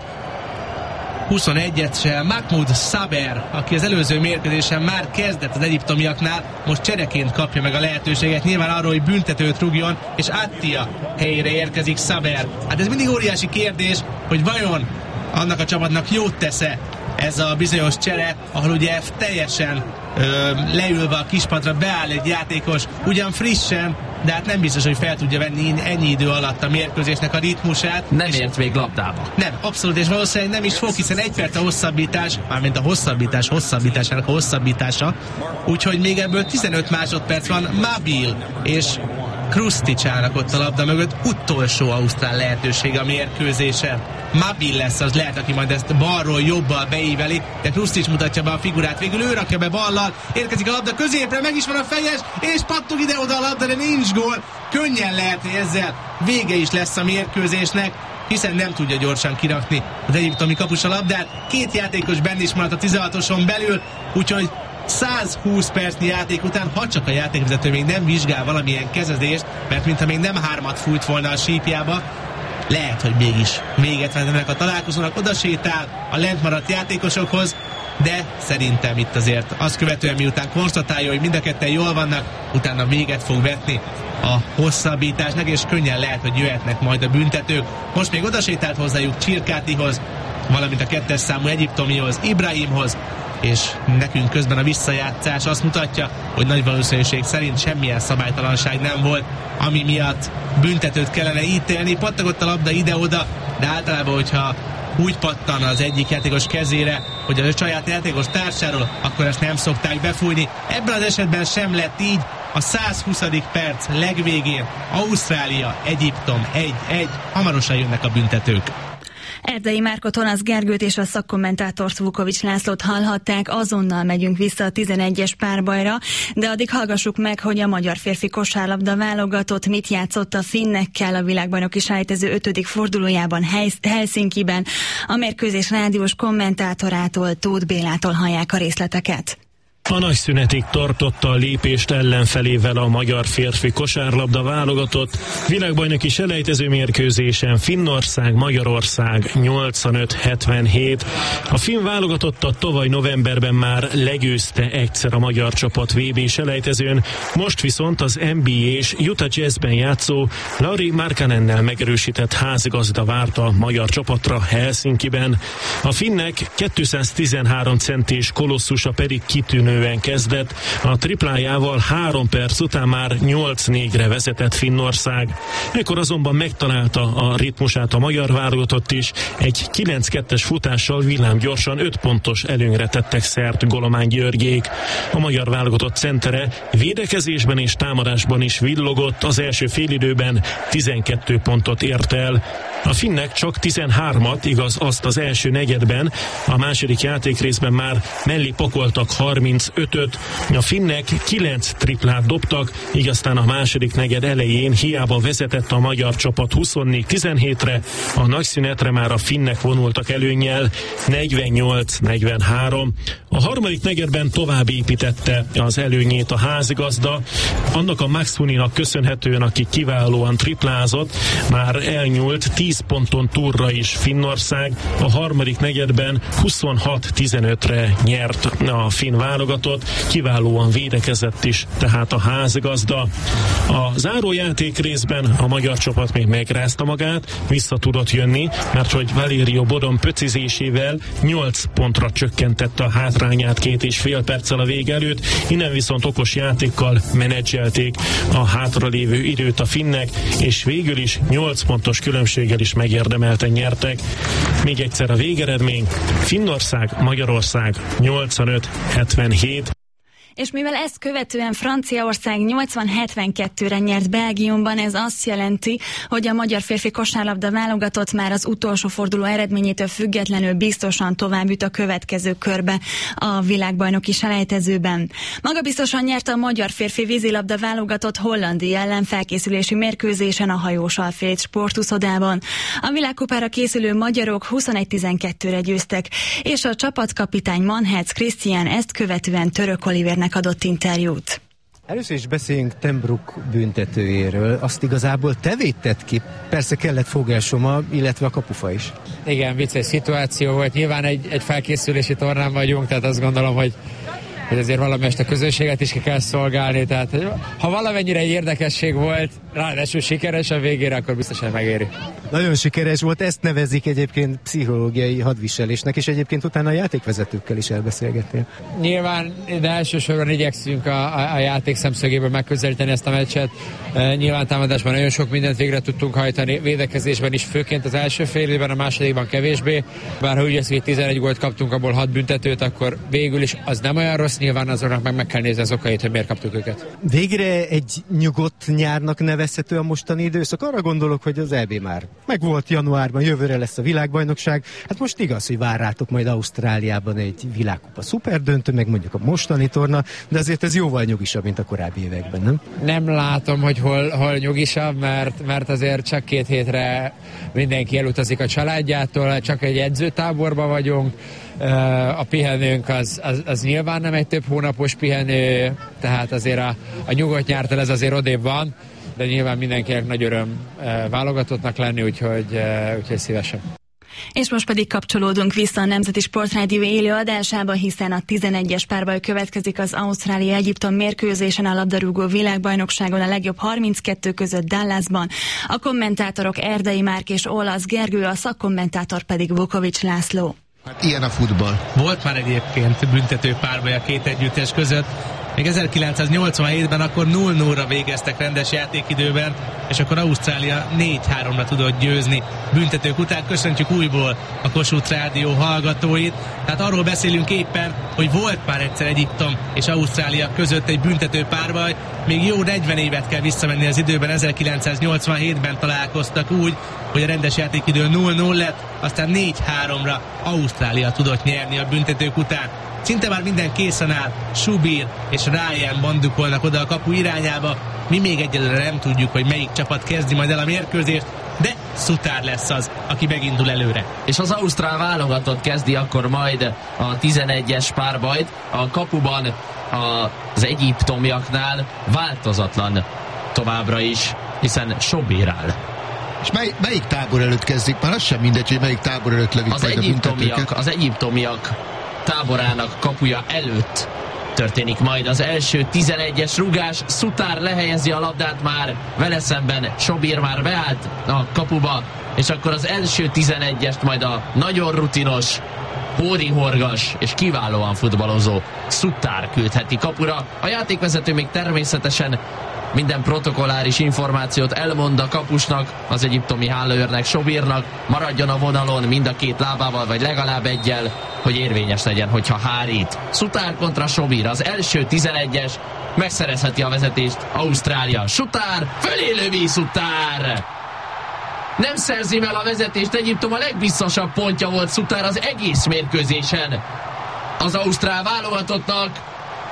huszonegyessel Mahmoud Saber, aki az előző mérkőzésen már kezdett az egyiptomiaknál, most csereként kapja meg a lehetőséget, nyilván arról, hogy büntetőt rúgjon, és Attia helyére érkezik Saber. Hát ez mindig óriási kérdés, hogy vajon annak a csapatnak jót tesz-e ez a bizonyos csere, ahol ugye teljesen ö, leülve a kispadra beáll egy játékos, ugyan frissen, de hát nem biztos, hogy fel tudja venni ennyi idő alatt a mérkőzésnek a ritmusát. Nem ért még labdába. Nem, abszolút, és valószínűleg nem is fog, hiszen egy perc a hosszabbítás, mármint a hosszabbítás hosszabbításának a hosszabbítása, úgyhogy még ebből tizenöt másodperc van. Mabil és Krusticsának ott a labda mögött utolsó ausztrál lehetősége a mérkőzésen. Mabil lesz az, lehet, aki majd ezt balról jobbal beíveli, de Krustic mutatja be a figurát, végül ő rakja be ballal, érkezik a labda középre, meg is van a fejes, és pattog ide-oda a labda, de nincs gól. Könnyen lehet, hogy ezzel vége is lesz a mérkőzésnek, hiszen nem tudja gyorsan kirakni az egyiptomi kapus a labdát. Két játékos benne is maradt a tizenhatoson belül, úgyhogy százhúsz percnyi játék után, ha csak a játékvezető még nem vizsgál valamilyen kezezést, mert mintha még nem hármat fújt volna a sípjába, lehet, hogy mégis véget vennek a találkozónak, oda sétál a lent maradt játékosokhoz, de szerintem itt azért azt követően, miután konstatálja, hogy mind a ketten jól vannak, utána véget fog vetni a hosszabbításnak, és könnyen lehet, hogy jöhetnek majd a büntetők. Most még oda sétált hozzájuk Csirkátihoz, valamint a kettes számú egyiptomihoz, Ibrahimhoz, és nekünk közben a visszajátszás azt mutatja, hogy nagy valószínűség szerint semmilyen szabálytalanság nem volt, ami miatt büntetőt kellene ítélni. Pattogott a labda ide-oda, de általában, hogyha úgy pattan az egyik játékos kezére, hogy a saját játékos társáról, akkor ezt nem szokták befújni. Ebben az esetben sem lett így. A százhuszadik perc legvégén Ausztrália, Egyiptom egy egy, hamarosan jönnek a büntetők. Erdei Márkot, Tonasz Gergőt és a szakkommentátort Vukovics Lászlót hallhatták, azonnal megyünk vissza a tizenegyes párbajra, de addig hallgassuk meg, hogy a magyar férfi kosárlabda válogatott mit játszott a finnekkel a világbajnoki selejtező ötödik fordulójában Helsinkiben. A mérkőzés rádiós kommentátorától, Tóth Bélától hallják a részleteket. A nagy szünetig tartotta a lépést ellenfelével a magyar férfi kosárlabda válogatott. Világbajnoki selejtező mérkőzésen Finnország, Magyarország nyolcvanöt hetvenhét. A finn válogatottat tavaly novemberben már legyőzte egyszer a magyar csapat vé bé selejtezőn, most viszont az en bé á és Utah Jazzben játszó Lauri Markkanennel megerősített házigazda várta a magyar csapatra Helsinkiben. A finnek kétszáztizenhárom centis kolosszusa pedig kitűnő kezdett, a triplájával három perc után már nyolc négyre vezetett Finnország. Ekkor azonban megtalálta a ritmusát a magyar válogatott is, egy kilenc kettes futással villámgyorsan öt pontos előnyre tettek szert Golomán Györgyék. A magyar válogatott centere védekezésben és támadásban is villogott, az első félidőben tizenkét pontot ért el. A finnek csak tizenhármat, igaz azt az első negyedben, a második játékrészben már mellé pakoltak harmincötöt, a finnek kilenc triplát dobtak, így aztán a második negyed elején hiába vezetett a magyar csapat huszonnégy tizenhétre, a nagyszünetre már a finnek vonultak előnnyel negyvennyolc negyvenhárom. A harmadik negyedben tovább építette az előnyét a házigazda, annak a Max Huninak köszönhetően, aki kiválóan triplázott, már elnyúlt tíz ponton túlra is Finnország, a harmadik negyedben huszonhat tizenötre nyert a finn válogatott. válogatott, kiválóan védekezett is, tehát a házgazda. A zárójáték részben a magyar csapat még megrázta magát, vissza tudott jönni, mert hogy Valério Bodon pöcizésével nyolc pontra csökkentette a hátrányát két és fél perccel a vége előtt, innen viszont okos játékkal menedzselték a hátralévő időt a finnek, és végül is nyolc pontos különbséggel is megérdemelten nyertek. Még egyszer a végeredmény: Finnország, Magyarország nyolcvanöt hetvenhét. És mivel ezt követően Franciaország nyolcvan hetvenkettőre nyert Belgiumban, ez azt jelenti, hogy a magyar férfi kosárlabda válogatott már az utolsó forduló eredményétől függetlenül biztosan tovább jut a következő körbe a világbajnoki selejtezőben. Magabiztosan nyert a magyar férfi vízilabda válogatott Hollandia ellen felkészülési mérkőzésen a Hajós Alfréd sportuszodában. A világkupára készülő magyarok huszonegy tizenkettőre győztek, és a csapatkapitány Manhetz Krisztián ezt követően Török Oliver adott interjút. Először is beszéljünk Ten Broek büntetőjéről. Azt igazából te védted ki. Persze kellett fogásoma, illetve a kapufa is. Igen, vicces szituáció volt. Nyilván egy, egy felkészülési tornán vagyunk, tehát azt gondolom, hogy hogy azért valamelyest a közönséget is ki kell szolgálni, tehát ha valamennyire egy érdekesség volt, ráadásul sikeres a végére, akkor biztosan megéri. Nagyon sikeres volt, ezt nevezik egyébként pszichológiai hadviselésnek, és egyébként utána a játékvezetőkkel is elbeszélgettél. Nyilván, de elsősorban igyekszünk a, a, a játék szemszögéből megközelíteni ezt a meccset. E, nyilván támadásban nagyon sok mindent végre tudtunk hajtani, védekezésben is, főként az első fél évben, a másodikban kevésbé. Bár ha úgy lesz, hogy tizenegy gólt kaptunk, abból hat büntetőt, akkor végül is az nem olyan rossz, nyilván azonnak meg meg kell nézni az okait, hogy miért kaptuk őket. Végre egy nyugodt nyárnak nevezhető a mostani időszak. Arra gondolok, hogy az é bé már meg volt januárban, jövőre lesz a világbajnokság. Hát most igaz, hogy vár rátok majd Ausztráliában egy világkupa szuperdöntő, meg mondjuk a mostani torna, de azért ez jóval nyugisabb, mint a korábbi években, nem? Nem látom, hogy hol, hol nyugisabb, mert, mert azért csak két hétre mindenki elutazik a családjától, csak egy edzőtáborban vagyunk. A pihenőnk az, az, az nyilván nem egy több hónapos pihenő, tehát azért a, a nyugodt nyártól ez azért odébb van, de nyilván mindenkinek nagy öröm válogatottnak lenni, úgyhogy, úgyhogy szívesen. És most pedig kapcsolódunk vissza a Nemzeti Sportrádió élő adásába, hiszen a tizenegyes párbaj következik az Ausztrália-Egyiptom mérkőzésen a labdarúgó világbajnokságon a legjobb harminckettő között Dallasban. A kommentátorok Erdei Márk és Olasz Gergő, a szakkommentátor pedig Vukovics László. Hát ilyen a futball. Volt már egyébként büntető párbaj a két együttes között. Még ezerkilencszáznyolcvanhétben akkor nulla nullra végeztek rendes játékidőben, és akkor Ausztrália négy háromra tudott győzni büntetők után. Köszöntjük újból a Kossuth Rádió hallgatóit. Tehát arról beszélünk éppen, hogy volt már egyszer Egyiptom és Ausztrália között egy büntető párbaj. Még jó negyven évet kell visszamenni az időben, ezerkilencszáznyolcvanhétben találkoztak úgy, hogy a rendes játékidő nulla nulla lett, aztán négy háromra Ausztrália tudott nyerni a büntetők után. Szinte már minden készen áll, Subir és Ryan bandukolnak oda a kapu irányába. Mi még egyelőre nem tudjuk, hogy melyik csapat kezdi majd el a mérkőzést, de Szutár lesz az, aki megindul előre. És az ausztrál válogatott kezdi akkor majd a tizenegyes párbajt. A kapuban az egyiptomiaknál változatlan továbbra is, hiszen Subir áll. És mely, melyik tábor előtt kezdik? Már az sem mindegy, hogy melyik tábor előtt lövik az majd a büntetőket. Az egyiptomiak táborának kapuja előtt történik majd az első tizenegyes rugás. Szutár lehelyezi a labdát már, vele szemben Subir már beállt a kapuba, és akkor az első tizenegyest majd a nagyon rutinos, hórihorgas és kiválóan futballozó Szutár küldheti kapura. A játékvezető még természetesen minden protokolláris információt elmond a kapusnak, az egyiptomi hálőrnek, Subirnak, maradjon a vonalon mind a két lábával, vagy legalább egyel, hogy érvényes legyen, hogyha hárít. Szutár kontra Subir, az első tizenegyes, megszerezheti a vezetést Ausztrália. Szutár, fölélővi Szutár! Nem szerzi el a vezetést Egyiptom, a legbiztosabb pontja volt Szutár az egész mérkőzésen az ausztrál válogatottnak,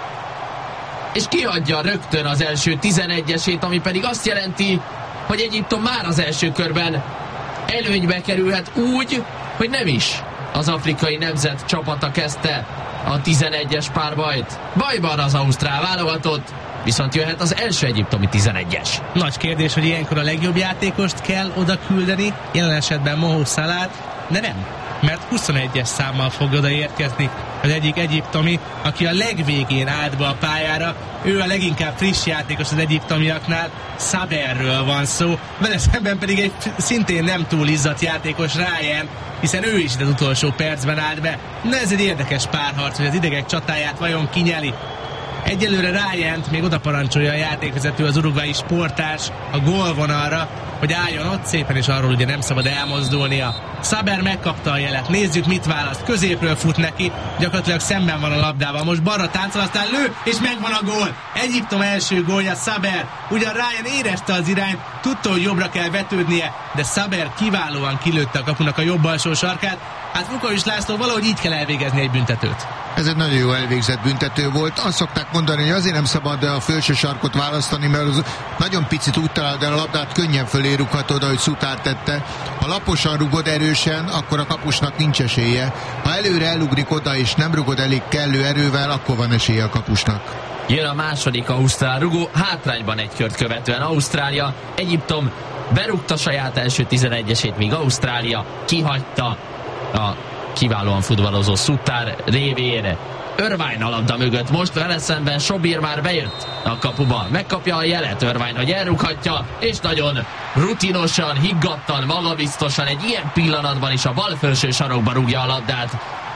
és kiadja rögtön az első tizenegyesét, ami pedig azt jelenti, hogy Egyiptom már az első körben előnybe kerülhet úgy, hogy nem is az afrikai nemzet csapata kezdte a tizenegyes párbajt. Bajban az ausztrál válogatott, viszont jöhet az első egyiptomi tizenegyes. Nagy kérdés, hogy ilyenkor a legjobb játékost kell oda küldeni, jelen esetben Mo Salah, de nem. mert huszonegyes számmal fog odaérkezni az egyik egyiptomi, aki a legvégén állt be a pályára. Ő a leginkább friss játékos az egyiptomiaknál, Saberről van szó, vele szemben pedig egy szintén nem túl izzadt játékos, Ryan, hiszen ő is az utolsó percben állt be. Na, ez egy érdekes párharc, hogy az idegek csatáját vajon kinyeli. Egyelőre Ryant még oda parancsolja a játékvezető, az uruguayi sportárs a gólvonalra, hogy álljon ott szépen, és arról ugye nem szabad elmozdulnia. Saber megkapta a jelet, nézzük mit választ, középről fut neki, gyakorlatilag szemben van a labdával, most balra táncol, aztán lő, és megvan a gól. Egyiptom első gólja, Saber. Ugyan Ryan érezte az irányt, tudta, hogy jobbra kell vetődnie, de Saber kiválóan kilőtte a kapunak a jobb alsó sarkát. Hát Vukovics László, valahogy így kell elvégezni egy büntetőt. Ez egy nagyon jó elvégzett büntető volt. Azt szokták mondani, hogy azért nem szabad a felső sarkot választani, mert az nagyon picit úgy talál, de a labdát könnyen fölé rúghatod, ahogy Sutár tette. Ha laposan rugod erősen, akkor a kapusnak nincs esélye. Ha előre elugrik oda és nem rugod elég kellő erővel, akkor van esélye a kapusnak. Jön a második ausztrál rugó, hátrányban egy kört követően Ausztrália. Egyiptom berúgta saját első tizenegyesét, míg Ausztrália kihagyta a kiválóan futballozó Sutár révén. Irvine a labda mögött, most vele szemben Sobir már bejött a kapuba, megkapja a jelet Irvine, hogy elrúghatja, és nagyon rutinosan, higgadtan, magabiztosan egy ilyen pillanatban is a bal felső sarokba rúgja a labdát.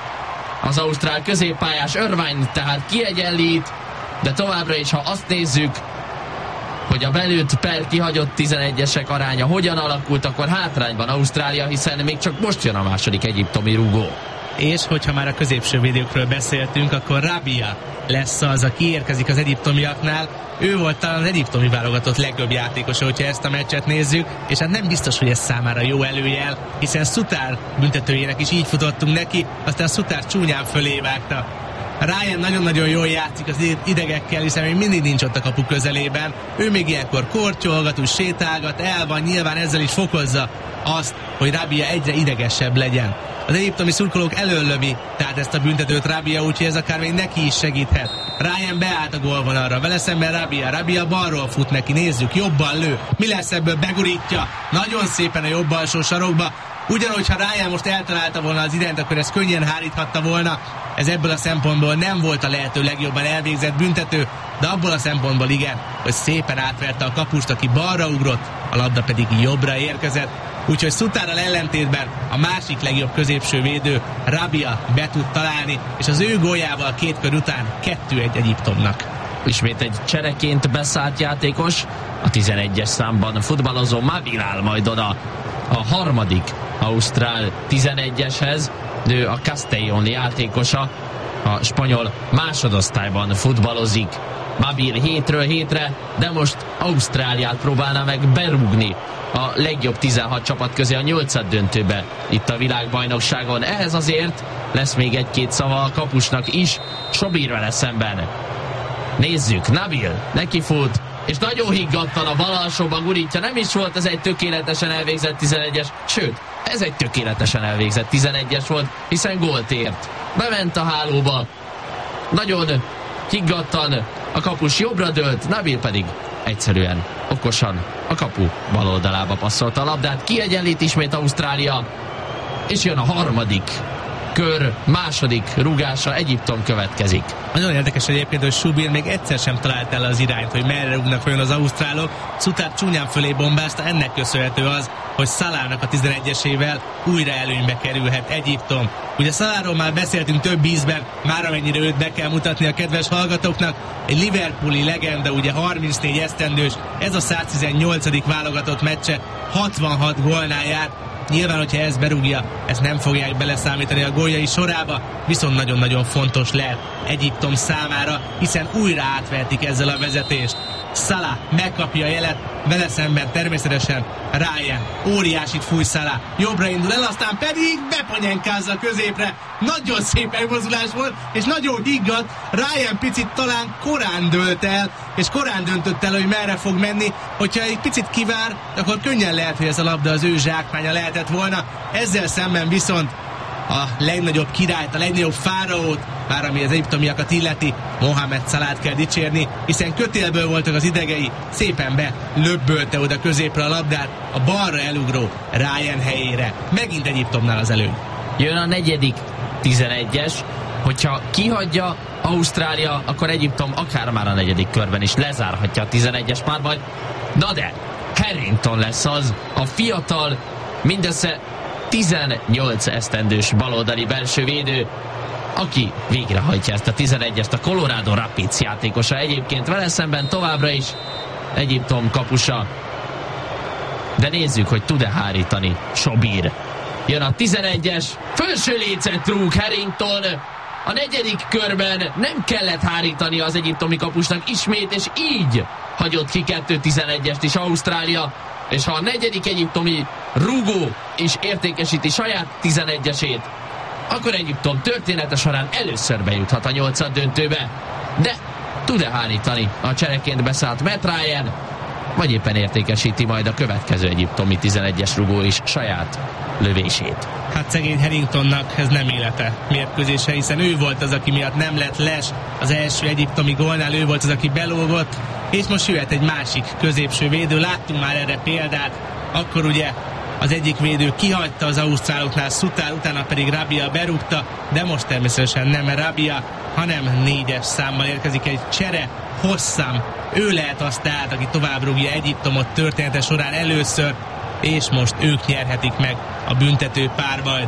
Az ausztrál középpályás Irvine tehát kiegyenlít, de továbbra is, ha azt nézzük, hogy a belőtt per kihagyott tizenegyesek aránya hogyan alakult, akkor hátrányban Ausztrália, hiszen még csak most jön a második egyiptomi rúgó. És hogyha már a középső védőkről beszéltünk, akkor Rabia lesz az, aki érkezik az egyiptomiaknál. Ő volt talán az egyiptomi válogatott legjobb játékosa, hogyha ezt a meccset nézzük, és hát nem biztos, hogy ez számára jó előjel, hiszen Sutár büntetőjének is így futottunk neki, aztán Sutár csúnyán fölé vágta. Ryan nagyon-nagyon jól játszik az idegekkel, hiszen még mindig nincs ott a kapu közelében. Ő még ilyenkor kortyolgat, úgy sétálgat, el van, nyilván ezzel is fokozza azt, hogy Rabia egyre idegesebb legyen. Az egyiptomi szurkolók elöllövi tehát ezt a büntetőt Rabia, úgyhogy ez akár még neki is segíthet. Ryan beállt a gólvonalra, vele szemben Rabia. Rabia balról fut neki, nézzük, jobban lő. Mi lesz ebből? Begurítja. Nagyon szépen a jobb alsó sarokba. Ugyanúgy, ha Ryan most eltalálta volna az irányt, akkor ez könnyen háríthatta volna. Ez ebből a szempontból nem volt a lehető legjobban elvégzett büntető, de abból a szempontból igen, hogy szépen átverte a kapust, aki balra ugrott, a labda pedig jobbra érkezett. Úgyhogy Sutárral ellentétben a másik legjobb középső védő, Rabia be tud találni, és az ő góljával két kör után kettő egy Egyiptomnak. Ismét egy csereként beszállt játékos, a tizenegyes számban futballozó Mabil áll majd oda a harmadik ausztrál tizenegyeshez. Ő a Castellón játékosa, a spanyol másodosztályban futballozik. Mabil hétről hétre, de most Ausztráliát próbálna meg berúgni a legjobb tizenhat csapat közé a nyolcad döntőbe itt a világbajnokságon. Ehhez azért lesz még egy-két szava a kapusnak is, Sobir vele szemben. Nézzük, Nabil neki fut, és nagyon higgadtan a bal alsóba gurítja. Nem is volt ez egy tökéletesen elvégzett tizenegyes, sőt, ez egy tökéletesen elvégzett tizenegyes volt, hiszen gólt ért. Bement a hálóba, nagyon higgadtan a kapus jobbra dőlt, Nabil pedig egyszerűen, okosan a kapu bal oldalába passzolta a labdát. Kiegyenlít ismét Ausztrália, és jön a harmadik kör, második rúgása, Egyiptom következik. Nagyon érdekes egyébként, hogy Subir még egyszer sem talált el az irányt, hogy merre rúgnak olyan az ausztrálok. Sutár csúnyán fölé bombázta, ennek köszönhető az, hogy Salahnak a tizenegyesével újra előnybe kerülhet Egyiptom. Ugye Salahról már beszéltünk több ízben, már amennyire őt be kell mutatni a kedves hallgatóknak. Egy liverpooli legenda, ugye harmincnégy esztendős, ez a száztizennyolcadik válogatott meccse, hatvanhat gólnál jár. Nyilván, hogyha ezt berúgja, ezt nem fogják beleszámítani a góljai sorába, viszont nagyon-nagyon fontos lehet Egyiptom számára, hiszen újra átvertik ezzel a vezetést. Salah megkapja a jelet, vele szemben természetesen Ryan. Óriásit fúj Salah, jobbra indul el, aztán pedig beponyenkázza a középre. Nagyon szép elmozdulás volt, és nagyon higgadt. Ryan picit talán korán dőlt el, és korán döntött el, hogy merre fog menni. Hogyha egy picit kivár, akkor könnyen lehet, hogy ez a labda az ő zsákmánya lehetett volna. Ezzel szemben viszont a legnagyobb királyt, a legnagyobb fáraót, már ami az egyiptomiakat illeti, Mohamed Salát kell dicsérni, hiszen kötélből voltak az idegei, szépen be löbbölte oda középre a labdát, a balra elugró Ryan helyére. Megint Egyiptomnál az előny. Jön a negyedik tizenegyes, hogyha kihagyja Ausztrália, akkor Egyiptom akár már a negyedik körben is lezárhatja a tizenegyes párbajt. Na de, Harrington lesz az, a fiatal, mindössze tizennyolc esztendős baloldali belső védő, aki végrehajtja ezt a tizenegyest, a Colorado Rapids játékosa egyébként, vele szemben továbbra is Egyiptom kapusa. De nézzük, hogy tud-e hárítani Sobir. Jön a tizenegyes, felső lécet rúg Harrington. A negyedik körben nem kellett hárítani az egyiptomi kapusnak ismét, és így hagyott ki kettő tizenegyest is Ausztrália. És ha a negyedik egyiptomi rúgó is értékesíti saját tizenegyesét, akkor Egyiptom története során először bejuthat a nyolcad döntőbe. De tud-e hárítani a csereként beszállt Matt Ryan, vagy éppen értékesíti majd a következő egyiptomi tizenegyes rugó is saját lövését? Hát szegény Harringtonnak ez nem élete mérkőzése, hiszen ő volt az, aki miatt nem lett les az első egyiptomi gólnál, ő volt az, aki belógott, és most jöhet egy másik középső védő. Láttunk már erre példát, akkor ugye az egyik védő kihagyta az ausztráloknál Suter, utána pedig Rabia berúgta, de most természetesen nem Rabia, hanem négyes számmal érkezik egy csere. Hosszam, ő lehet az tehát, aki tovább rúgja Egyiptomot története során először, és most ők nyerhetik meg a büntető párbajt.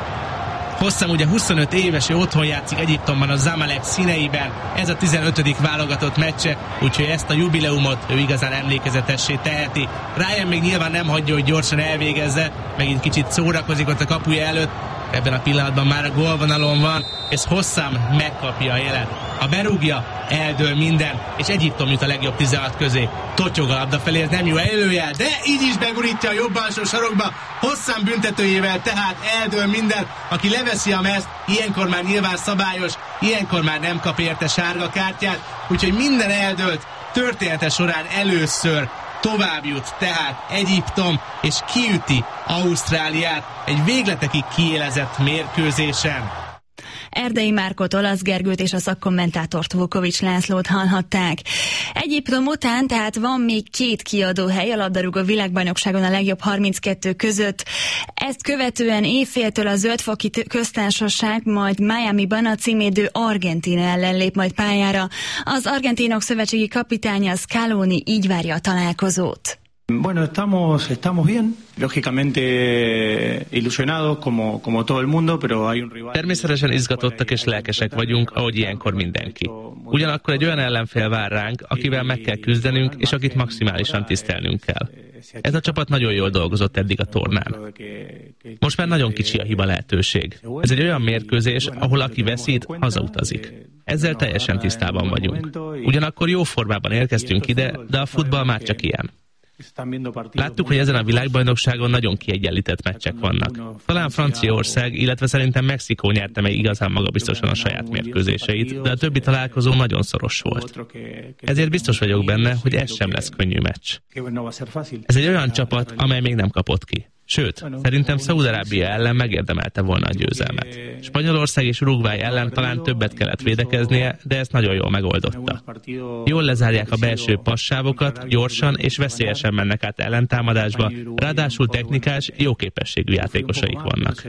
Hosszam ugye huszonöt éves, ő otthon játszik Egyiptomban a Zamalek színeiben, ez a tizenötödik válogatott meccse, úgyhogy ezt a jubileumot ő igazán emlékezetessé teheti. Ryan még nyilván nem hagyja, hogy gyorsan elvégezze, megint kicsit szórakozik ott a kapuja előtt, ebben a pillanatban már a gólvonalon van, és Hosszam megkapja a jelet. Ha berúgja, eldől minden, és Egyiptom jut a legjobb tizenhat közé. Totyog a labda felé, ez nem jó előjel, de így is begurítja a jobb alsó sarokba, Hosszam büntetőjével, tehát eldől minden. Aki leveszi a mezt, ilyenkor már nyilván szabályos, ilyenkor már nem kap érte sárga kártyát, úgyhogy minden eldőlt, története során először tovább jut tehát Egyiptom, és kiüti Ausztráliát egy végletekig kiélezett mérkőzésen. Erdei Márkot, Olasz Gergőt és a szakkommentátort, Vukovics Lászlót hallhatták. Egyiptom után tehát van még két kiadóhely a labdarúgó világbajnokságon a legjobb harminckettő között. Ezt követően éjféltől a Zöldfoki Köztársaság, majd Miamiban a címédő Argentína ellen lép majd pályára. Az argentinok szövetségi kapitánya Scaloni így várja a találkozót. Bueno, estamos, estamos bien, lógicamente ilusionados como, como todo el mundo, pero hay un rival. Természetesen izgatottak és lelkesek vagyunk, ahogy ilyenkor mindenki. Ugyanakkor egy olyan ellenfél vár ránk, akivel meg kell küzdenünk, és akit maximálisan tisztelnünk kell. Ez a csapat nagyon jól dolgozott eddig a tornán. Most már nagyon kicsi a hiba lehetőség. Ez egy olyan mérkőzés, ahol aki veszít, hazautazik. Ezzel teljesen tisztában vagyunk. Ugyanakkor jó formában érkeztünk ide, de a futball már csak ilyen. Láttuk, hogy ezen a világbajnokságon nagyon kiegyenlített meccsek vannak. Talán Franciaország, illetve szerintem Mexikó nyerte meg igazán magabiztosan a saját mérkőzéseit, de a többi találkozó nagyon szoros volt. Ezért biztos vagyok benne, hogy ez sem lesz könnyű meccs. Ez egy olyan csapat, amely még nem kapott ki. Sőt, szerintem Szaúd-Arábia ellen megérdemelte volna a győzelmet. Spanyolország és Uruguay ellen talán többet kellett védekeznie, de ezt nagyon jól megoldotta. Jól lezárják a belső passávokat, gyorsan és veszélyesen mennek át ellentámadásba, ráadásul technikás, jó képességű játékosaik vannak.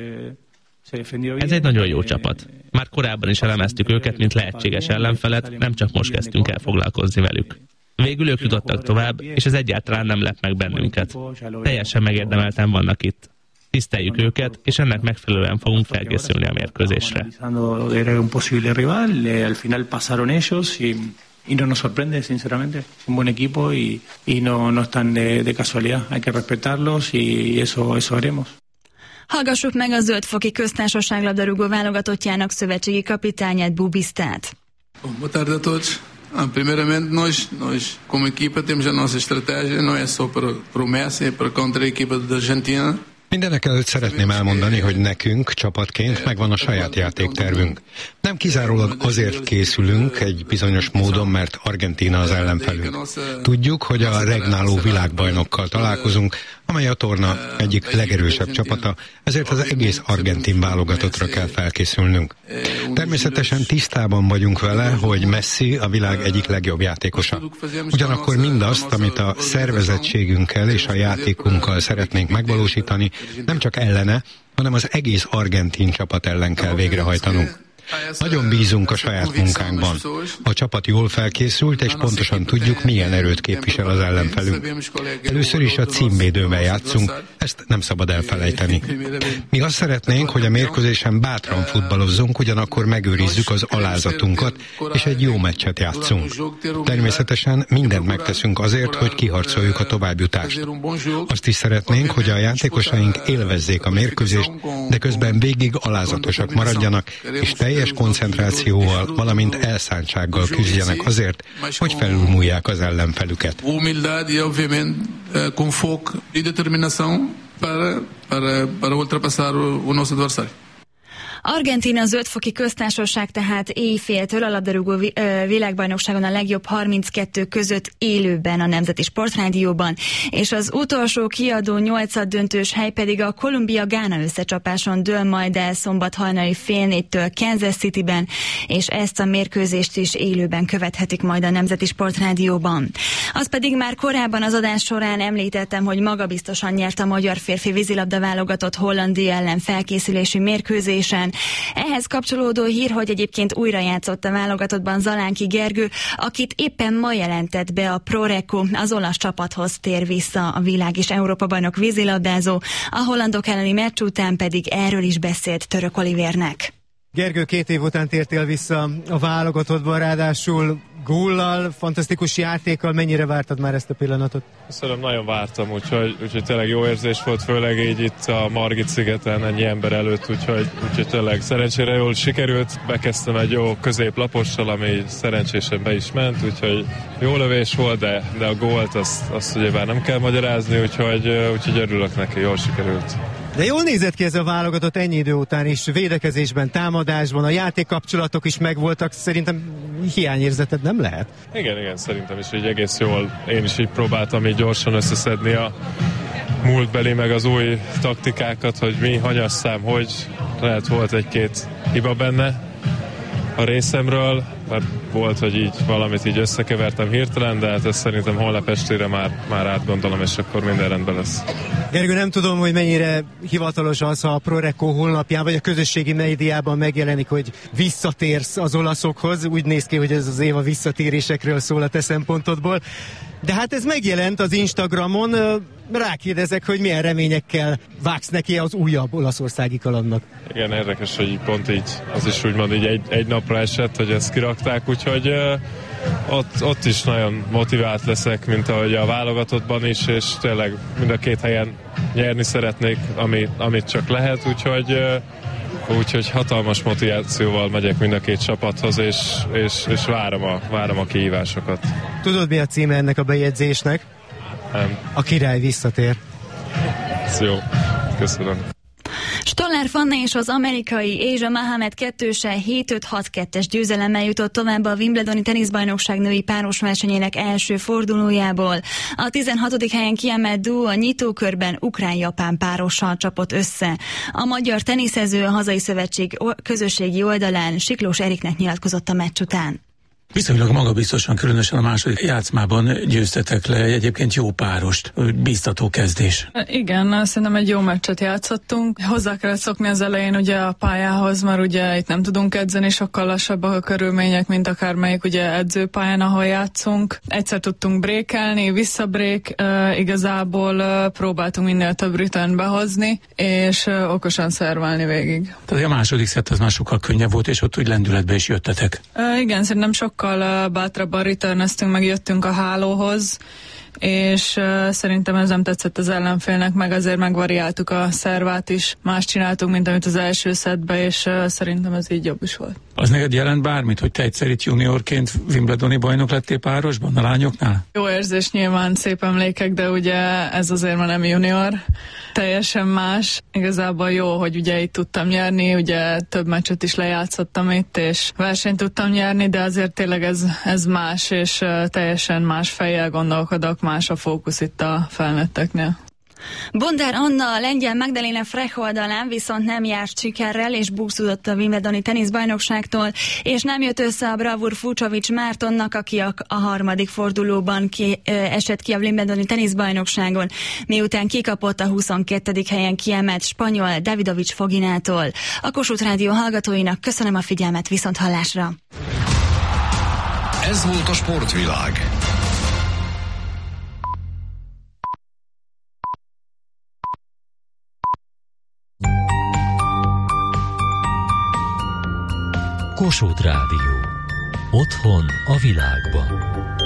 Ez egy nagyon jó csapat. Már korábban is elemeztük őket, mint lehetséges ellenfelet, nem csak most kezdtünk el foglalkozni velük. Végül ők jutottak tovább, és ez egyáltalán nem lep meg bennünket. Teljesen megérdemelten vannak itt. Tiszteljük őket, és ennek megfelelően fogunk felkészülni a mérkőzésre. Y no nos sorprende, sinceramente. Es un buen equipo y, y no, no están de, de casualidad. Hay que respetarlos y eso, eso haremos. Hallgassuk meg a Zöldfoki Köztársaság labdarúgó válogatottjának szövetségi kapitányát, Bubistát. Boa tarde a todos. Ah, primeiramente, nós, nós, como equipa, temos a nossa estratégia, não é só para, para o Messi, é para contra a equipa da Argentina. Mindenek előtt szeretném elmondani, hogy nekünk csapatként megvan a saját játéktervünk. Nem kizárólag azért készülünk egy bizonyos módon, mert Argentína az ellenfelünk. Tudjuk, hogy a regnáló világbajnokkal találkozunk, amely a torna egyik legerősebb csapata, ezért az egész argentin válogatottra kell felkészülnünk. Természetesen tisztában vagyunk vele, hogy Messi a világ egyik legjobb játékosa. Ugyanakkor mindazt, amit a szervezettségünkkel és a játékunkkal szeretnénk megvalósítani, nem csak ellene, hanem az egész argentin csapat ellen kell végrehajtanunk. Nagyon bízunk a saját munkánkban. A csapat jól felkészült, és pontosan tudjuk, milyen erőt képvisel az ellenfelünk. Először is a címvédővel játszunk, ezt nem szabad elfelejteni. Mi azt szeretnénk, hogy a mérkőzésen bátran futballozzunk, ugyanakkor megőrizzük az alázatunkat, és egy jó meccset játszunk. Természetesen mindent megteszünk azért, hogy kiharcoljuk a továbbjutást. Azt is szeretnénk, hogy a játékosaink élvezzék a mérkőzést, de közben végig alázatosak maradjanak, és teljes koncentrációval, valamint elszántsággal küzdjenek azért, hogy felülmúlják az ellenfelüket. Humildade e, obviamente, com foco e determinação para, para, para ultrapassar o nosso adversário. Argentína zöldfoki köztársaság tehát éjféltől a labdarúgó világbajnokságon a legjobb harminckettő között élőben a Nemzeti Sportrádióban, és az utolsó kiadó nyolcaddöntős hely pedig a Kolumbia-Gána összecsapáson dől majd el szombat hajnali fél négytől Kansas Cityben, és ezt a mérkőzést is élőben követhetik majd a Nemzeti Sportrádióban. Az pedig már korábban az adás során említettem, hogy magabiztosan nyert a magyar férfi vízilabda válogatott Hollandia ellen felkészülési mérkőzésen. Ehhez kapcsolódó hír, hogy egyébként újra játszott a válogatottban Zalánki Gergő, akit éppen ma jelentett be a Proreco, az olasz csapathoz tér vissza a világ és Európa bajnok vízilabdázó, a hollandok elleni meccs után pedig erről is beszélt Török Olivernek. Gergő, két év után tértél vissza a válogatottban, ráadásul góllal, fantasztikus játékkal. Mennyire vártad már ezt a pillanatot? Szerintem nagyon vártam, úgyhogy, úgyhogy tényleg jó érzés volt, főleg így itt a Margit szigeten ennyi ember előtt, úgyhogy, úgyhogy tényleg szerencsére jól sikerült. Bekezdtem egy jó középlapossal, ami szerencsésen be is ment, úgyhogy jó lövés volt, de, de a gólt azt, azt ugyebár nem kell magyarázni, úgyhogy, úgyhogy örülök neki, jól sikerült. De jól nézett ki ez a válogatott ennyi idő után is, védekezésben, támadásban, a játékkapcsolatok is megvoltak, szerintem hiányérzeted nem lehet? Igen, igen, szerintem is így egész jól. Én is így próbáltam így gyorsan összeszedni a múltbeli meg az új taktikákat, hogy mi, hanyasszám, hogy lehet volt egy-két hiba benne a részemről, mert volt, hogy így valamit így összekevertem hirtelen, de hát ezt szerintem holnap estére már, már átgondolom, és akkor minden rendben lesz. Gergő, nem tudom, hogy mennyire hivatalos az, ha a Proreco honlapján vagy a közösségi médiában megjelenik, hogy visszatérsz az olaszokhoz. Úgy néz ki, hogy ez az év a visszatérésekről szól a te szempontodból. De hát ez megjelent az Instagramon. Rákérdezek, hogy milyen reményekkel vágsz neki az újabb olaszországi kalandnak. Igen, érdekes, hogy pont így, az is úgymond így egy, egy napra esett, hogy ezt kirakták, úgyhogy uh, ott, ott is nagyon motivált leszek, mint ahogy a válogatottban is, és tényleg mind a két helyen nyerni szeretnék, ami, amit csak lehet, úgyhogy uh, úgyhogy hatalmas motivációval megyek mind a két csapathoz, és, és, és várom, a, várom a kihívásokat. Tudod, mi a címe ennek a bejegyzésnek? Nem. A király visszatér. Ez jó. Köszönöm. Stollár Fanna és az amerikai Asia Mahomet kettőse hét öt hat kettes győzelemmel jutott tovább a Wimbledoni teniszbajnokság női páros versenyének első fordulójából. A tizenhatodik helyen kiemelt duó a nyitókörben ukrán-japán párossal csapott össze. A magyar teniszező a hazai szövetség közösségi oldalán Siklós Eriknek nyilatkozott a meccs után. Viszonylag magabiztosan, különösen a második játszmában győztetek le egyébként jó párost. Biztató kezdés. Igen, szerintem egy jó meccset játszottunk. Hozzá kellett szokni az elején ugye a pályához, mert ugye itt nem tudunk edzeni, sokkal lassabbak a körülmények, mint akármelyik ugye edzőpályán, ahol játszunk. Egyszer tudtunk brékelni, visszabrék, uh, igazából uh, próbáltunk minél több return behozni, és uh, okosan szerválni végig. Tehát a második szett az már sokkal könnyebb volt, és ott úgy lendületbe is jöttetek. Uh, igen, szerintem sokkal bátrabban returneztünk, meg jöttünk a hálóhoz, és uh, szerintem ez nem tetszett az ellenfélnek, meg azért megvariáltuk a szervát is, más csináltunk, mint amit az első szettben, és uh, szerintem ez így jobb is volt. Az neked jelent bármit, hogy te egyszer itt juniorként Wimbledoni bajnok lettél párosban a lányoknál? Jó érzés, nyilván szép emlékek, de ugye ez azért már nem junior, teljesen más. Igazából jó, hogy ugye itt tudtam nyerni, ugye több meccset is lejátszottam itt, és versenyt tudtam nyerni, de azért tényleg ez, ez más, és uh, teljesen más fejjel gondolkodok, más a fókusz itt a felnőtteknél. Bondár Anna a lengyel Magdalena Frech oldalán viszont nem járt sikerrel, és búcsúzott a Wimbledoni teniszbajnokságtól, és nem jött össze a bravúr Fucsovics Mártonnak, aki a, a harmadik fordulóban ki, ö, esett ki a Wimbledoni teniszbajnokságon, miután kikapott a huszonkettedik helyen kiemelt spanyol Davidovics Foginától. A Kossuth Rádió hallgatóinak köszönöm a figyelmet, viszont hallásra! Ez volt a Sportvilág. Kossuth Rádió. Otthon a világban.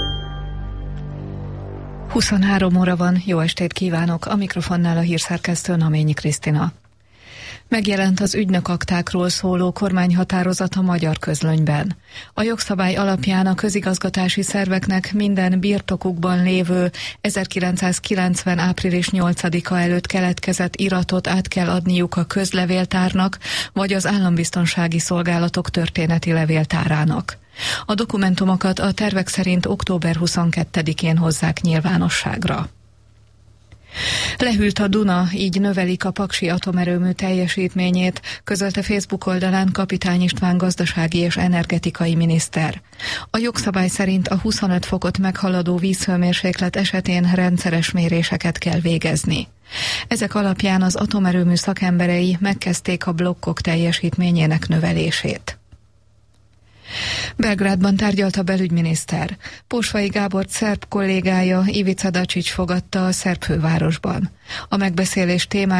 huszonhárom óra van, jó estét kívánok, a mikrofonnál a hírszerkesztő Naményi Krisztina. Megjelent az ügynökaktákról szóló kormányhatározat a Magyar Közlönyben. A jogszabály alapján a közigazgatási szerveknek minden birtokukban lévő ezerkilencszázkilencven. április nyolcadika előtt keletkezett iratot át kell adniuk a közlevéltárnak, vagy az állambiztonsági szolgálatok történeti levéltárának. A dokumentumokat a tervek szerint október huszonkettedikén hozzák nyilvánosságra. Lehűlt a Duna, így növelik a paksi atomerőmű teljesítményét, közölte Facebook oldalán Kapitány István gazdasági és energetikai miniszter. A jogszabály szerint a huszonöt fokot meghaladó vízhőmérséklet esetén rendszeres méréseket kell végezni. Ezek alapján az atomerőmű szakemberei megkezdték a blokkok teljesítményének növelését. Belgrádban tárgyalt a belügyminiszter. Pósvai Gábor szerb kollégája Ivica Dačić fogadta a szerb fővárosban. A megbeszélés témája